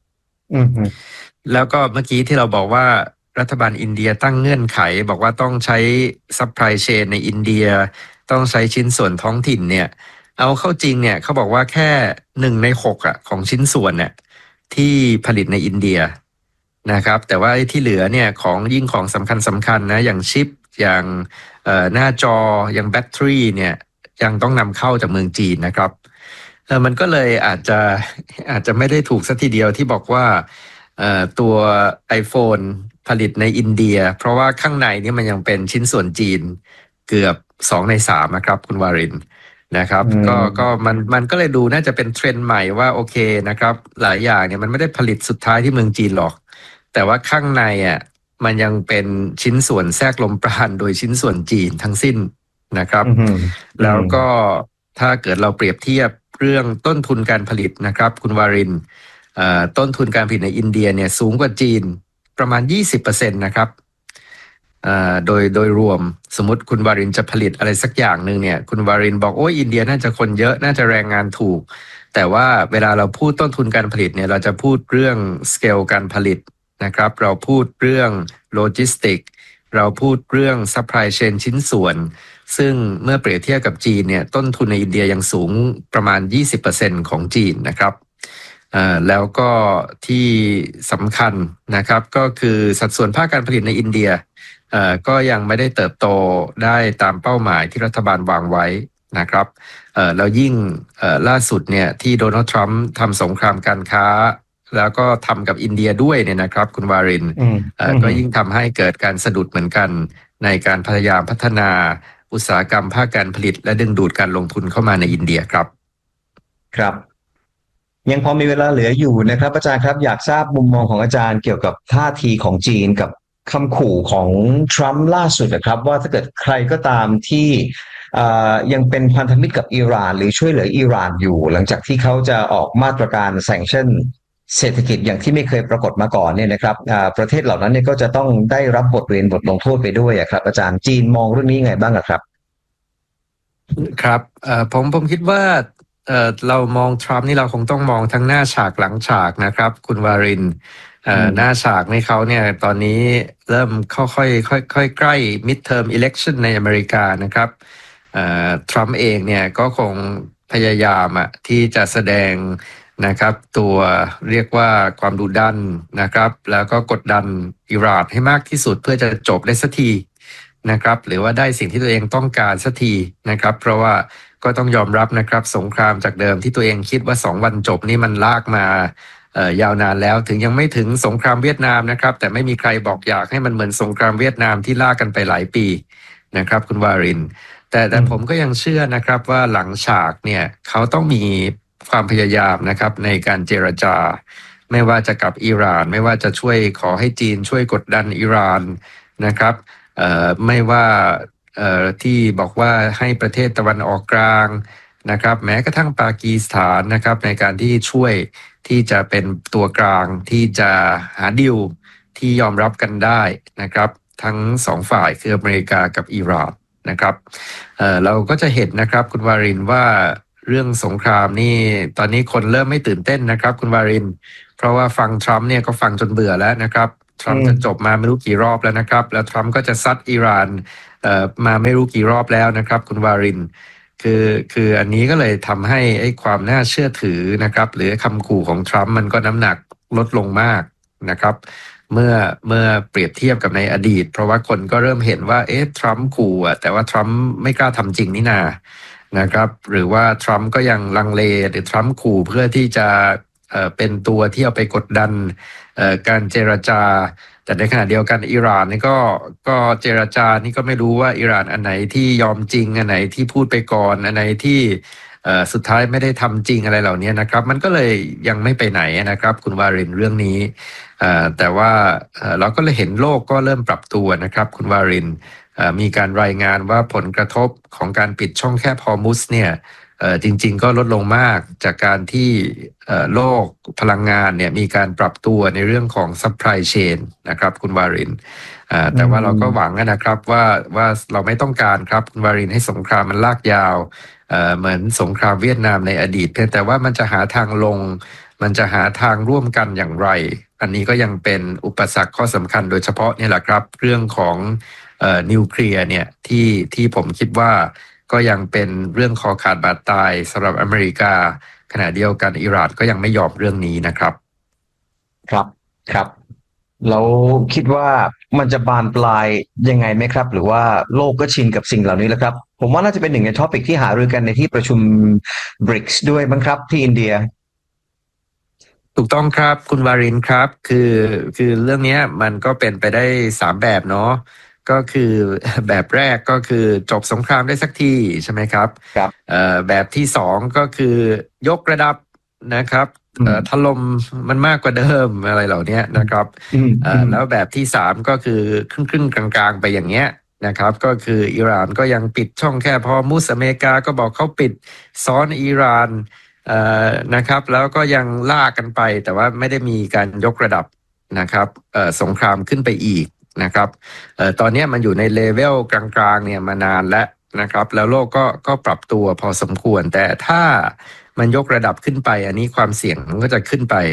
แล้วก็เมื่อกี้ที่เราบอกว่ารัฐบาลอินเดียตั้งเงื่อนไขบอกว่าต้องใช้ซัพพลายเชนในอินเดียต้องใช้ชิ้นส่วนท้องถิ่นเนี่ยเอาเข้าจริงเนี่ยเขาบอกว่าแค่1 ใน 6ของชิ้นส่วนเนี่ยที่ผลิตในอินเดียนะครับแต่ว่าที่เหลือเนี่ยของยิ่งของสำคัญนะอย่างชิปอย่างหน้าจออย่างแบตเตอรี่เนี่ยยังต้องนำเข้าจากเมืองจีนนะครับมันก็เลยอาจจะไม่ได้ถูกสักทีเดียวที่บอกว่าตัว iPhone ผลิตในอินเดียเพราะว่าข้างในนี่มันยังเป็นชิ้นส่วนจีนเกือบ2 ใน 3นะครับคุณวารินนะครับก็มันก็เลยดูน่าจะเป็นเทรนด์ใหม่ว่าโอเคนะครับหลายอย่างเนี่ยมันไม่ได้ผลิตสุดท้ายที่เมืองจีนหรอกแต่ว่าข้างในมันยังเป็นชิ้นส่วนแทรกลมปราณโดยชิ้นส่วนจีนทั้งสิ้นนะครับแล้วก็ถ้าเกิดเราเปรียบเทียบเรื่องต้นทุนการผลิตนะครับคุณวารินต้นทุนการผลิตในอินเดียเนี่ยสูงกว่าจีนประมาณ 20% นะครับโดยรวมสมมติคุณวารินจะผลิตอะไรสักอย่างหนึ่งเนี่ยคุณวารินบอกโอ้ยอินเดียน่าจะคนเยอะน่าจะแรงงานถูกแต่ว่าเวลาเราพูดต้นทุนการผลิตเนี่ยเราจะพูดเรื่องสเกลการผลิตนะครับเราพูดเรื่องโลจิสติกเราพูดเรื่องซัพพลายเชนชิ้นส่วนซึ่งเมื่อเปรียบเทียบกับจีนเนี่ยต้นทุนในอินเดียยังสูงประมาณ 20% ของจีนนะครับแล้วก็ที่สำคัญนะครับก็คือสัดส่วนภาคการผลิตในอินเดียก็ยังไม่ได้เติบโตได้ตามเป้าหมายที่รัฐบาลวางไว้นะครับแล้วยิ่งล่าสุดเนี่ยที่โดนัลด์ทรัมป์ทำสงครามการค้าแล้วก็ทำกับอินเดียด้วยเนี่ยนะครับคุณวารินก็ยิ่งทำให้เกิดการสะดุดเหมือนกันในการพยายามพัฒนาอุตสาหกรรมภาคการผลิตและดึงดูดการลงทุนเข้ามาในอินเดียครับครับยังพอมีเวลาเหลืออยู่นะครับอาจารย์ครับอยากทราบมุมมองของอาจารย์เกี่ยวกับท่าทีของจีนกับคำขู่ของทรัมป์ล่าสุดนะครับว่าถ้าเกิดใครก็ตามที่ยังเป็นพันธมิตรกับอิหร่านหรือช่วยเหลืออิหร่านอยู่หลังจากที่เขาจะออกมาตรการแซงชั่นเศรษฐกิจอย่างที่ไม่เคยปรากฏมาก่อนเนี่ยนะครับประเทศเหล่านั้นเนี่ยก็จะต้องได้รับบทเรียนบทลงโทษไปด้วยครับอาจารย์จีนมองเรื่องนี้ไงบ้างครับครับผมคิดว่าเรามองทรัมป์นี่เราคงต้องมองทั้งหน้าฉากหลังฉากนะครับคุณวารินหน้าฉากในเขาเนี่ยตอนนี้เริ่มค่อยใกล้ midterm election ในอเมริกานะครับทรัมป์เองเนี่ยก็คงพยายามที่จะแสดงนะครับตัวเรียกว่าความดุดันนะครับแล้วก็กดดันอิหร่านให้มากที่สุดเพื่อจะจบได้สักทีนะครับหรือว่าได้สิ่งที่ตัวเองต้องการสักทีนะครับเพราะว่าก็ต้องยอมรับนะครับสงครามจากเดิมที่ตัวเองคิดว่า2 วันจบนี่มันลากมายาวนานแล้วถึงยังไม่ถึงสงครามเวียดนามนะครับแต่ไม่มีใครบอกอยากให้มันเหมือนสงครามเวียดนามที่ลากกันไปหลายปีนะครับคุณวารินแต่ผมก็ยังเชื่อนะครับว่าหลังฉากเนี่ยเขาต้องมีความพยายามนะครับในการเจรจาไม่ว่าจะกับอิหร่านไม่ว่าจะช่วยขอให้จีนช่วยกดดันอิหร่านนะครับไม่ว่าที่บอกว่าให้ประเทศตะวันออกกลางนะครับแม้กระทั่งปากีสถานนะครับในการที่ช่วยที่จะเป็นตัวกลางที่จะหาดีลที่ยอมรับกันได้นะครับทั้งสองฝ่ายคืออเมริกากับอิหร่านนะครับเราก็จะเห็นนะครับคุณวารินว่าเรื่องสงครามนี่ตอนนี้คนเริ่มไม่ตื่นเต้นนะครับคุณวารินเพราะว่าฟังทรัมป์เนี่ยก็ฟังจนเบื่อแล้วนะครับทรัมป์จะจบมาไม่รู้กี่รอบแล้วนะครับแล้วทรัมป์ก็จะซัดอิหร่านมาไม่รู้กี่รอบแล้วนะครับคุณวารินคืออันนี้ก็เลยทำให้ไอ้ความน่าเชื่อถือนะครับหรือคำขู่ของทรัมป์มันก็น้ำหนักลดลงมากนะครับเมื่อเปรียบเทียบกับในอดีตเพราะว่าคนก็เริ่มเห็นว่าทรัมป์ขู่แต่ว่าทรัมป์ไม่กล้าทำจริงนี่นานะครับหรือว่าทรัมป์ก็ยังลังเลหรือทรัมป์ขู่เพื่อที่จะเป็นตัวที่เอาไปกดดันการเจรจาแต่ในขณะเดียวกันอิหร่านนี่ก็เจรจานี่ก็ไม่รู้ว่าอิหร่านอันไหนที่ยอมจริงอันไหนที่พูดไปก่อนอันไหนที่สุดท้ายไม่ได้ทำจริงอะไรเหล่านี้นะครับมันก็เลยยังไม่ไปไหนนะครับคุณวารินเรื่องนี้แต่ว่าเราก็เลยเห็นโลกก็เริ่มปรับตัวนะครับคุณวารินมีการรายงานว่าผลกระทบของการปิดช่องแคบฮอร์มุซเนี่ยจริงๆก็ลดลงมากจากการที่โลกพลังงานเนี่ยมีการปรับตัวในเรื่องของ supply chain นะครับคุณวารินแต่ว่าเราก็หวังนะครับว่าเราไม่ต้องการครับคุณวารินให้สงครามมันลากยาวเหมือนสงครามเวียดนามในอดีตเพียงแต่ว่ามันจะหาทางลงมันจะหาทางร่วมกันอย่างไรอันนี้ก็ยังเป็นอุปสรรคข้อสำคัญโดยเฉพาะนี่แหละครับเรื่องของนิวเคลียร์เนี่ยที่ผมคิดว่าก็ยังเป็นเรื่องคอขาดบาดตายสำหรับอเมริกาขณะเดียวกันอิหร่านก็ยังไม่ยอมเรื่องนี้นะครับครับแล้วคิดว่ามันจะบานปลายยังไงไหมครับหรือว่าโลกก็ชินกับสิ่งเหล่านี้แล้วครับผมว่าน่าจะเป็นหนึ่งในท็อปิกที่หารือกันในที่ประชุม BRICS ด้วยบ้างครับที่อินเดียถูกต้องครับคุณวารินครับคือเรื่องนี้มันก็เป็นไปได้3แบบเนาะก็คือแบบแรกก็คือจบสงครามได้สักทีใช่ไหมครับแบบที่2ก็คือยกระดับนะครับถล่มมันมากกว่าเดิมอะไรเหล่านี้นะครับแล้วแบบที่3ก็คือครึ่งกลางๆไปอย่างเงี้ยนะครับก็คืออิหร่านก็ยังปิดช่องแคบฮอร์มุซอเมริกาก็บอกเขาปิดซ้อนอิหร่านนะครับแล้วก็ยังล่ากันไปแต่ว่าไม่ได้มีการยกระดับนะครับสงครามขึ้นไปอีกนะครับตอนนี้มันอยู่ในเลเวลกลางๆเนี่ยมานานแล้วนะครับแล้วโลกก็ปรับตัวพอสมควรแต่ถ้ามันยกระดับขึ้นไปอันนี้ความเสี่ยงมันก็จะขึ้นไป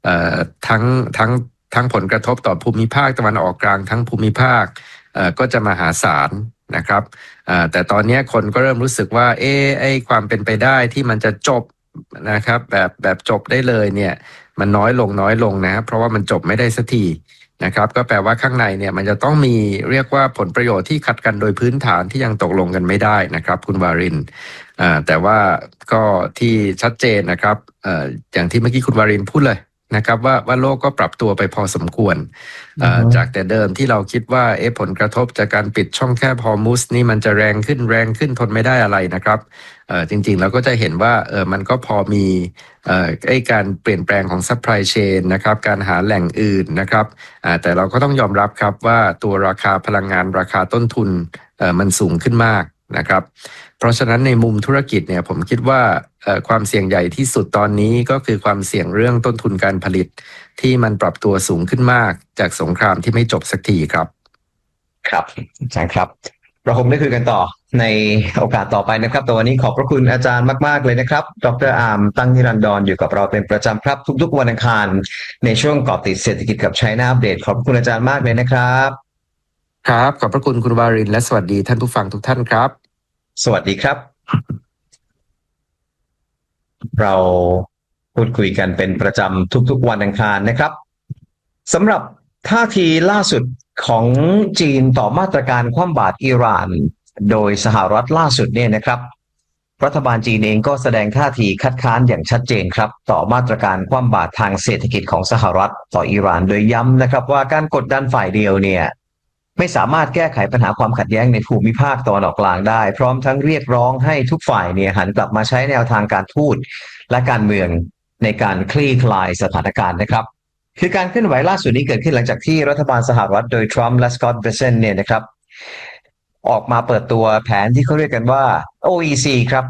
ทั้งผลกระทบต่อภูมิภาคตะวันออกกลางทั้งภูมิภาคก็จะมหาศาลนะครับแต่ตอนนี้คนก็เริ่มรู้สึกว่าไอ้ความเป็นไปได้ที่มันจะจบนะครับแบบจบได้เลยเนี่ยมันน้อยลงนะเพราะว่ามันจบไม่ได้สักทีนะครับก็แปลว่าข้างในเนี่ยมันจะต้องมีเรียกว่าผลประโยชน์ที่ขัดกันโดยพื้นฐานที่ยังตกลงกันไม่ได้นะครับคุณวารินแต่ว่าก็ที่ชัดเจนนะครับอย่างที่เมื่อกี้คุณวารินพูดเลยนะครับว่าโลกก็ปรับตัวไปพอสมควรจากแต่เดิมที่เราคิดว่าผลกระทบจากการปิดช่องแคบฮอร์มุซนี่มันจะแรงขึ้นทนไม่ได้อะไรนะครับจริงๆเราก็จะเห็นว่ามันก็พอมีการเปลี่ยนแปลงของ supply chain นะครับการหาแหล่งอื่นนะครับแต่เราก็ต้องยอมรับครับว่าตัวราคาพลังงานราคาต้นทุนมันสูงขึ้นมากนะครับเพราะฉะนั้นในมุมธุรกิจเนี่ยผมคิดว่าความเสี่ยงใหญ่ที่สุดตอนนี้ก็คือความเสี่ยงเรื่องต้นทุนการผลิตที่มันปรับตัวสูงขึ้นมากจากสงครามที่ไม่จบสักทีครับอาจารย์ครับเราคงได้คุยกันต่อในโอกาสต่อไปนะครับแต่วันนี้ขอบพระคุณอาจารย์มากๆเลยนะครับดร.อาร์มตั้งนิรันดรอยู่กับเราเป็นประจำครับทุกๆวันอังคารในช่วงเกาะติดเศรษฐกิจกับ China Update ขอบคุณอาจารย์มากเลยนะครับครับขอบพระคุณคุณวารินและสวัสดีท่านผู้ฟังทุกท่านครับสวัสดีครับเราพูดคุยกันเป็นประจำทุกๆวันอังคารนะครับสำหรับท่าทีล่าสุดของจีนต่อมาตรการคว่ำบาตรอิหร่านโดยสหรัฐล่าสุดเนี่ยนะครับรัฐบาลจีนเองก็แสดงท่าทีคัดค้านอย่างชัดเจนครับต่อมาตรการคว่ำบาตรทางเศรษฐกิจของสหรัฐต่ออิหร่านโดยย้ำนะครับว่าการกดดันฝ่ายเดียวเนี่ยไม่สามารถแก้ไขปัญหาความขัดแย้งในภูมิภาคตะวันออกกลางได้พร้อมทั้งเรียกร้องให้ทุกฝ่ายเนี่ยหันกลับมาใช้แนวทางการทูตและการเมืองในการคลี่คลายสถานการณ์นะครับคือการเคลื่อนไหวล่าสุดนี้เกิดขึ้นหลังจากที่รัฐบาลสหรัฐโดยทรัมป์และสกอตต์เบรเซนเนี่ยนะครับออกมาเปิดตัวแผนที่เขาเรียกกันว่า OEC ครับ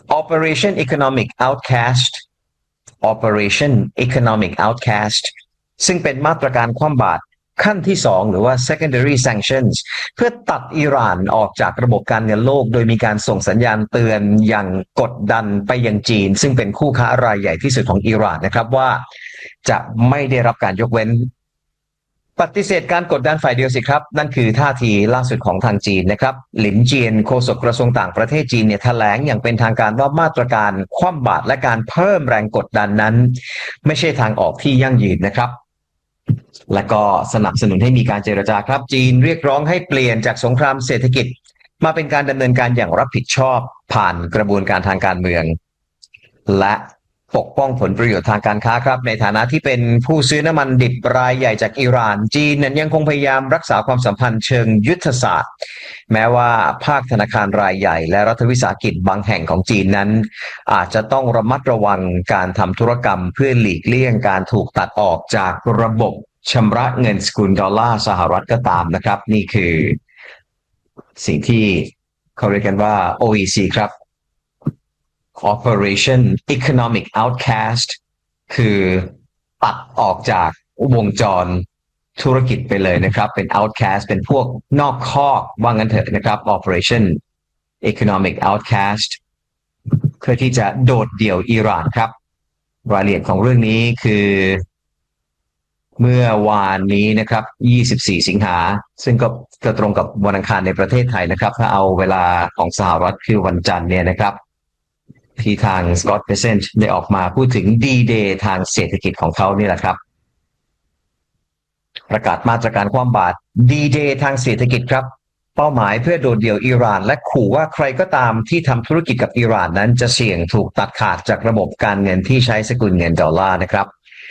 Operation Economic Outcast ซึ่งเป็นมาตรการคว่ำบาตรขั้นที่2หรือว่า secondary sanctions เพื่อตัดอิหร่านออกจากระบบการเงินโลกโดยมีการส่งสัญญาณเตือนอย่างกดดันไปยังจีนซึ่งเป็นคู่ค้ารายใหญ่ที่สุดของอิหร่านนะครับว่าจะไม่ได้รับการยกเว้นปฏิเสธการกดดันฝ่ายเดียวสิครับนั่นคือท่าทีล่าสุดของทางจีนนะครับหลินเจียนโฆษกกระทรวงต่างประเทศจีนเนี่ยแถลงอย่างเป็นทางการว่ามาตรการคว่ำบาตรและการเพิ่มแรงกดดันนั้นไม่ใช่ทางออกที่ยั่งยืนนะครับและก็สนับสนุนให้มีการเจรจาครับจีนเรียกร้องให้เปลี่ยนจากสงครามเศรษฐกิจมาเป็นการดำเนินการอย่างรับผิดชอบผ่านกระบวนการทางการเมืองและปกป้องผลประโยชน์ทางการค้าครับในฐานะที่เป็นผู้ซื้อน้ำมันดิบรายใหญ่จากอิหร่านจีนนั้นยังคงพยายามรักษาความสัมพันธ์เชิงยุทธศาสตร์แม้ว่าภาคธนาคารรายใหญ่และรัฐวิสาหกิจบางแห่งของจีนนั้นอาจจะต้องระมัดระวังการทำธุรกรรมเพื่อหลีกเลี่ยงการถูกตัดออกจากระบบชำระเงินสกุลดอลลาร์สหรัฐก็ตามนะครับนี่คือสิ่งที่เขาเรียกกันว่า OEC ครับ Operation Economic Outcast คือตัดออกจากวงจรธุรกิจไปเลยนะครับเป็น outcast เป็นพวกนอกคอกว่างั้นเถอะนะครับ Operation Economic Outcast เพื่อที่จะโดดเดี่ยวอิหร่านครับรายละเอียดของเรื่องนี้คือเมื่อวานนี้นะครับ24สิงหาซึ่งก็ตรงกับวันอังคารในประเทศไทยนะครับถ้าเอาเวลาของสหรัฐคือวันจันทร์เนี่ยนะครับที่ทางสกอตต์เบเซนต์ได้ออกมาพูดถึง D-Day ทางเศรษฐกิจของเขานี่แหละครับประกาศมาตรการคว่ำบาตร D-Day ทางเศรษฐกิจครับเป้าหมายเพื่อโดดเดี่ยวอิหร่านและขู่ว่าใครก็ตามที่ทำธุรกิจกับอิหร่านนั้นจะเสี่ยงถูกตัดขาดจากระบบการเงินที่ใช้สกุลเงินดอลลาร์นะครับ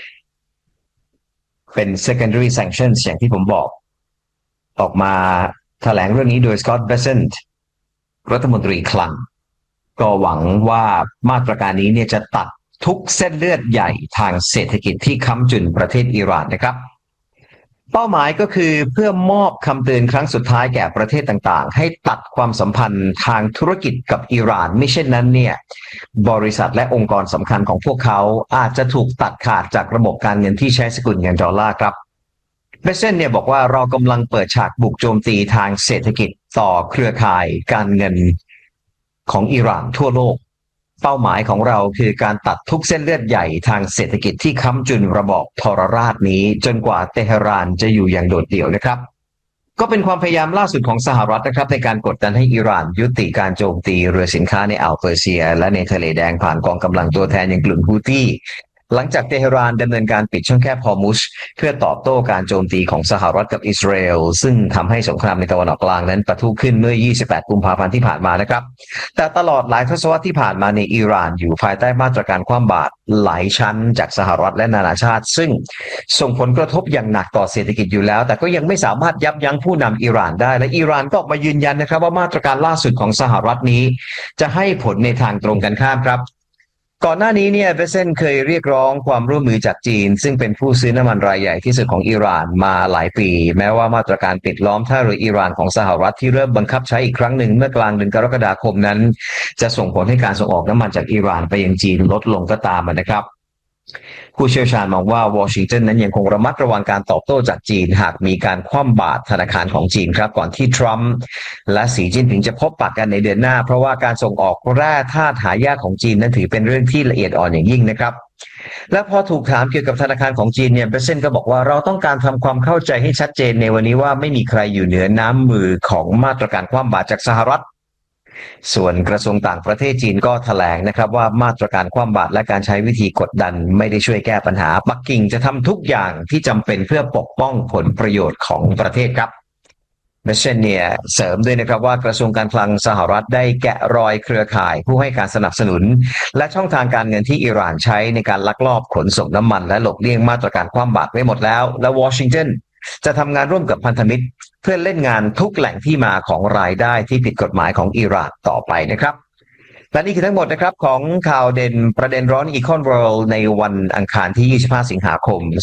เป็น secondary sanctions อย่างที่ผมบอกออกมาแถลงเรื่องนี้โดยสกอตต์เบเซนต์รัฐมนตรีคลังก็หวังว่ามาตรการนี้เนี่ยจะตัดทุกเส้นเลือดใหญ่ทางเศรษฐกิจที่ค้ำจุนประเทศอิหร่านนะครับเป้าหมายก็คือเพื่อมอบคำเตือนครั้งสุดท้ายแก่ประเทศต่างๆให้ตัดความสัมพันธ์ทางธุรกิจกับอิหร่านไม่เช่นนั้นเนี่ยบริษัทและองค์กรสำคัญของพวกเขาอาจจะถูกตัดขาดจากระบบการเงินที่ใช้สกุลเงินดอลลาร์ครับเบเซนเนี่ยบอกว่าเรากำลังเปิดฉากบุกโจมตีทางเศรษฐกิจต่อเครือข่ายการเงินของอิหร่านทั่วโลกเป้าหมายของเราคือการตัดทุกเส้นเลือดใหญ่ทางเศรษฐกิจที่ค้ำจุนระบอบทรราชนี้จนกว่าเตหะรานจะอยู่อย่างโดดเดี่ยวนะครับก็เป็นความพยายามล่าสุดของสหรัฐนะครับในการกดดันให้อิหร่านยุติการโจมตีเรือสินค้าในอ่าวเปอร์เซียและในทะเลแดงผ่านกองกำลังตัวแทนอย่างกลุ่มฮูตี้หลังจากเตหะรานดำเนินการปิดช่องแคบฮอร์มุซเพื่อตอบโต้การโจมตีของสหรัฐกับอิสราเอลซึ่งทำให้สงครามในตะวันออกกลางนั้นปะทุขึ้นเมื่อ28กุมภาพันธ์ที่ผ่านมานะครับแต่ตลอดหลายทศวรรษที่ผ่านมาในอิหร่านอยู่ภายใต้มาตรการคว่ำบาตรหลายชั้นจากสหรัฐและนานาชาติซึ่งส่งผลกระทบอย่างหนักต่อเศรษฐกิจอยู่แล้วแต่ก็ยังไม่สามารถยับยั้งผู้นำอิหร่านได้และอิหร่านก็ออกมายืนยันนะครับว่ามาตรการล่าสุดของสหรัฐนี้จะให้ผลในทางตรงกันข้ามครับก่อนหน้านี้เนี่ยเบเซนเคยเรียกร้องความร่วมมือจากจีนซึ่งเป็นผู้ซื้อน้ำมันรายใหญ่ที่สุดของอิหร่านมาหลายปีแม้ว่ามาตรการปิดล้อมท่าเรืออิหร่านของสหรัฐที่เริ่มบังคับใช้อีกครั้งหนึ่งเมื่อกลางเดือนกรกฎาคมนั้นจะส่งผลให้การส่งออกน้ำมันจากอิหร่านไปยังจีนลดลงก็ตามนะครับผู้เชี่ยวชาญมองว่าวอชิงตันนั้นยังคงระมัดระวังการตอบโต้จากจีนหากมีการคว่ำบาตรธนาคารของจีนครับก่อนที่ทรัมป์และสีจิ้นผิงจะพบปะกันในเดือนหน้าเพราะว่าการส่งออกแร่ธาตุหายากของจีนนั้นถือเป็นเรื่องที่ละเอียดอ่อนอย่างยิ่งนะครับและพอถูกถามเกี่ยวกับธนาคารของจีนเนี่ยเบเซนก็บอกว่าเราต้องการทำความเข้าใจให้ชัดเจนในวันนี้ว่าไม่มีใครอยู่เหนือน้ำมือของมาตรการคว่ำบาตรจากสหรัฐส่วนกระทรวงต่างประเทศจีนก็แถลงนะครับว่ามาตรการคว่ำบาตรและการใช้วิธีกดดันไม่ได้ช่วยแก้ปัญหาปักกิ่งจะทำทุกอย่างที่จำเป็นเพื่อปกป้องผลประโยชน์ของประเทศครับเบเชนเนี่ยเสริมด้วยนะครับว่ากระทรวงการคลังสหรัฐได้แกะรอยเครือข่ายผู้ให้การสนับสนุนและช่องทางการเงินที่อิหร่านใช้ในการลักลอบขนส่งน้ำมันและหลบเลี่ยงมาตรการคว่ำบาตรไว้หมดแล้วและวอชิงตันจะทำงานร่วมกับพันธมิตรเพื่อเล่นงานทุกแหล่งที่มาของรายได้ที่ผิดกฎหมายของอิหร่านต่อไปนะครับและนี่คือทั้งหมดนะครับของข่าวเด่นประเด็นร้อน Econ World ในวันอังคารที่25สิงหาคม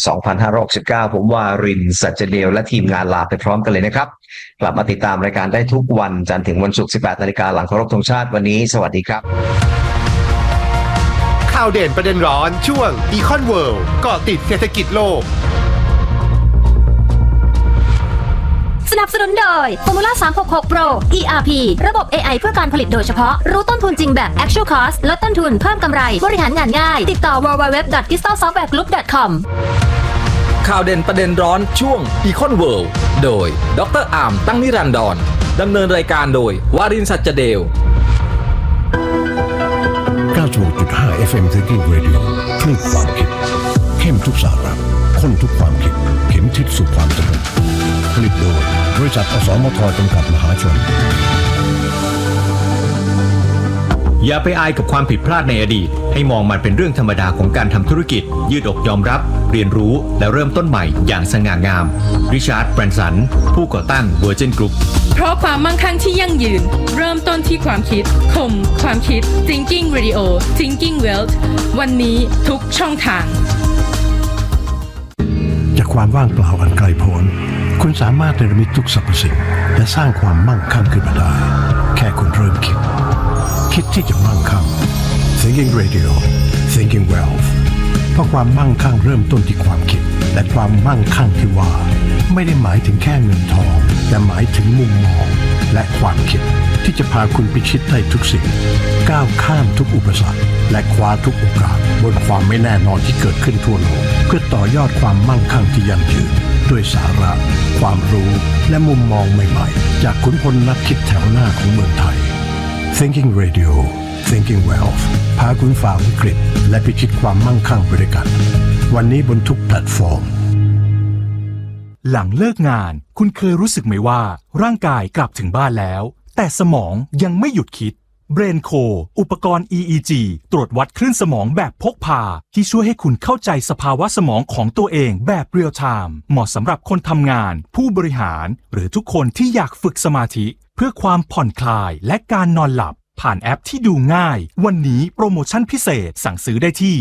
2569ผมวารินทร์ สัจเดลและทีมงานลาไปพร้อมกันเลยนะครับกลับมาติดตามรายการได้ทุกวันจันทร์ถึงวันศุกร์ 18 นาฬิกาหลังเคารพธงชาติวันนี้สวัสดีครับข่าวเด่นประเด็นร้อนช่วง Econ World เกาะติดเศรษฐกิจโลกบสนุนโดย Formula 366 Pro ERP ระบบ AI เพื่อการผลิตโดยเฉพาะรู้ต้นทุนจริงแบบ Actual Cost ลดต้นทุนเพิ่มกำไรบริหารงานง่ายติดต่อ www.crystalsoftwaregroup.com ข่าวเด่นประเด็นร้อนช่วง Econ World โดยดร.อามตั้งนิรันดรดำเนินรายการโดยวารินทร์สัจเดล 96.5 FM Thinking Radio คลื่นความคิดเข้มทุกสาระข้นทุกความคิดเข็มทิศสู่ความสงบผลิตโดยบริษัทอสมทจำกัดมหาชนอย่าไปอายกับความผิดพลาดในอดีตให้มองมันเป็นเรื่องธรรมดาของการทำธุรกิจยืดอกยอมรับเรียนรู้และเริ่มต้นใหม่อย่างสง่างามริชาร์ด แบรนสันผู้ก่อตั้ง Virgin Group เพราะความมั่งคั่งที่ยั่งยืนเริ่มต้นที่ความคิดคมความคิด Thinking Radio Thinking Wealth วันนี้ทุกช่องทางจากความว่างเปล่าอันไกลโพ้นคุณสามารถเนรมิตทุกสรรพสิ่งและสร้างความมั่งคั่งขึ้นมาได้แค่คุณเริ่มคิดที่จะมั่งคั่ง Thinking Radio Thinking Wealth เพราะความมั่งคั่งเริ่มต้นที่ความคิดและความมั่งคั่งที่ว่าไม่ได้หมายถึงแค่เงินทองแต่หมายถึงมุมมองและความคิดที่จะพาคุณพิชิตได้ทุกสิ่งก้าวข้ามทุกอุปสรรคและคว้าทุกโอกาสบนความไม่แน่นอนที่เกิดขึ้นทั่วโลกเพื่อต่อยอดความมั่งคั่งที่ยั่งยืนด้วยสาระความรู้และมุมมองใหม่ๆจากขุนพลนักคิดแถวหน้าของเมืองไทยThinking Radio Thinking Wealth พาคุณฝ่าวิกฤตและพิชิตความมั่งคั่งไปด้วยกันวันนี้บนทุกแพลตฟอร์มหลังเลิกงานคุณเคยรู้สึกไหมว่าร่างกายกลับถึงบ้านแล้วแต่สมองยังไม่หยุดคิด BrainCo อุปกรณ์ EEG ตรวจวัดคลื่นสมองแบบพกพาที่ช่วยให้คุณเข้าใจสภาวะสมองของตัวเองแบบเรียลไทม์เหมาะสำหรับคนทำงานผู้บริหารหรือทุกคนที่อยากฝึกสมาธิเพื่อความผ่อนคลายและการนอนหลับผ่านแอปที่ดูง่ายวันนี้โปรโมชั่นพิเศษสั่งซื้อได้ที่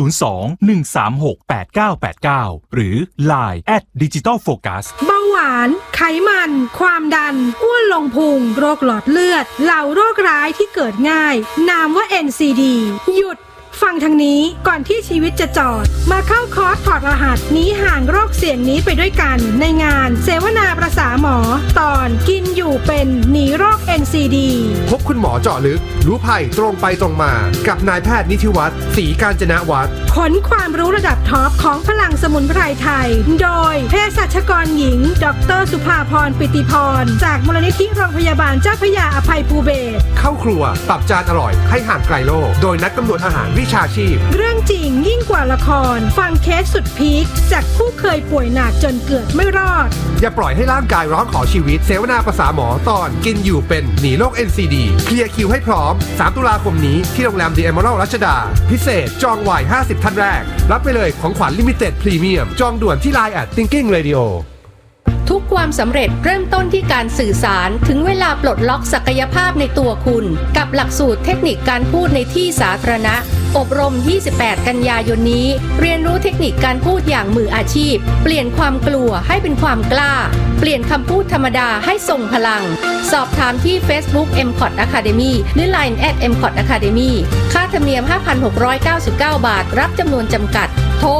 02-136-8989หรือ Line @digitalfocus เบาหวานไขมันความดันอ้วนลงพุงโรคหลอดเลือดเหล่าโรคร้ายที่เกิดง่ายนามว่า NCD หยุดฟังทางนี้ก่อนที่ชีวิตจะจอดมาเข้าคอร์สถอดรหัสหนีห่างโรคเสี่ยงนี้ไปด้วยกันในงานเสวนาประสาหมอตอนกินอยู่เป็นหนีโรค NCD พบคุณหมอเจาะลึกรู้ภัยตรงไปตรงมากับนายแพทย์นิธิวัฒน์ศรีกาญจนวัฒน์ขนความรู้ระดับท็อปของพลังสมุนไพรไทยโดยเภสัชกรหญิงดร.สุภาพรปิติพรจากมูลนิธิโรงพยาบาลเจ้าพระยาอภัยภูเบศรเข้าครัวปรับจานอร่อยให้ห่างไกลโรคโดยนักกำหนดอาหารวิชาชีพเรื่องจริงยิ่งกว่าละครฟังเคสสุดพีคจากผู้เคยป่วยหนักจนเกือบไม่รอดอย่าปล่อยให้ร่างกายร้องขอชีวิตเสวนาประสาหมอตอนกินอยู่เป็นหนีโรค NCD เคลียร์คิวให้พร้อม3ตุลาคมนี้ที่โรงแรม The Emerald รัชดาพิเศษจองไว้50ท่านแรกรับไปเลยของขวัญลิมิเต็ดพรีเมียมจองด่วนที่ Line @Thinking Radio ทุกความสำเร็จเริ่มต้นที่การสื่อสารถึงเวลาปลดล็อกศักยภาพในตัวคุณกับหลักสูตรเทคนิคการพูดในที่สาธารณะอบรม28กันยายนนี้เรียนรู้เทคนิคการพูดอย่างมืออาชีพเปลี่ยนความกลัวให้เป็นความกล้าเปลี่ยนคำพูดธรรมดาให้ทรงพลังสอบถามที่ Facebook MCOT Academy หรือ Line @MCOT Academy ค่าธรรมเนียม 5,699 บาทรับจำนวนจำกัดโทร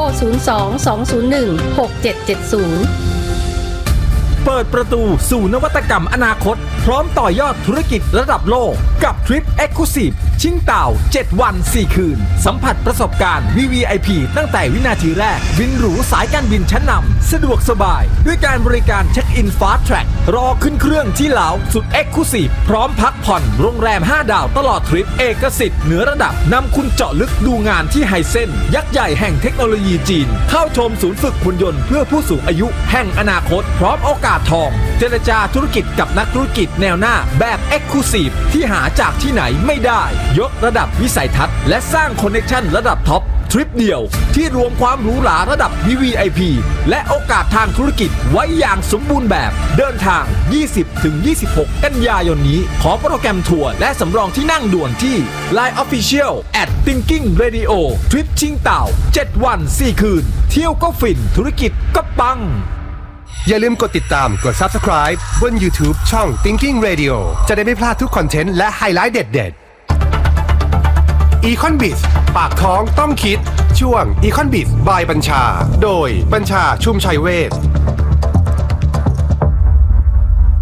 02-201-6770 เปิดประตูสู่นวัตกรรมอนาคตพร้อมต่อยอดธุรกิจระดับโลกกับทริป Exclusive ชิงเต่า7วัน4คืนสัมผัสประสบการณ์ VVIP ตั้งแต่วินาทีแรกบินหรูสายการบินชั้นนำสะดวกสบายด้วยการบริการเช็คอิน Fast Track รอขึ้นเครื่องที่เหลาสุด Exclusive พร้อมพักผ่อนโรงแรม5ดาวตลอดทริปเอกสิทธิ์เหนือระดับนำคุณเจาะลึกดูงานที่ไฮเซนยักษ์ใหญ่แห่งเทคโนโลยีจีนเข้าชมศูนย์ฝึกหุ่นยนต์เพื่อผู้สูงอายุแห่งอนาคตพร้อมโอกาสทองเจรจาธุรกิจกับนักธุรกิจแนวหน้าแบบ Exclusive ที่หาจากที่ไหนไม่ได้ยกระดับวิสัยทัศน์และสร้างคอนเนคชั่นระดับท็อปทริปเดียวที่รวมความหรูหราระดับ VVIP และโอกาสทางธุรกิจไว้อย่างสมบูรณ์แบบเดินทาง 20-26 กันยายนนี้ขอโปรแกรมทัวร์และสำรองที่นั่งด่วนที่ Line Official @Thinking Radio ทริปชิงเต่า7วัน4คืนเที่ยวก็ฟินธุรกิจก็ปังอย่าลืมกดติดตามกด Subscribe บน YouTube ช่อง Thinking Radio จะได้ไม่พลาดทุกคอนเทนต์และไฮไลท์เด็ดๆ Econ Biz ปากท้องต้องคิดช่วง Econ Biz by บัญชาโดยบัญชาชุมชัยเวช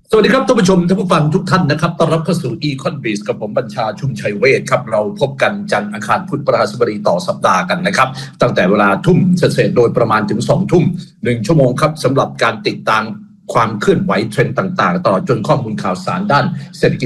สวัสดีครับท่านผู้ชมท่านผู้ฟังทุกท่านนะครับต้อนรับเข้าสู่ Econ-Biz กับผมบัญชาชุมชัยเวชครับเราพบกันจันทร์อังคารพุธพฤหัสบดีต่อสัปดาห์กันนะครับตั้งแต่เวลาทุ่มเศษโดยประมาณถึง2 ทุ่ม1 ชั่วโมงครับสำหรับการติดตามความเคลื่อนไหวเทรนด์ต่างๆตลอดจนข้อมูลข่าวสารด้านเศรษฐกิจ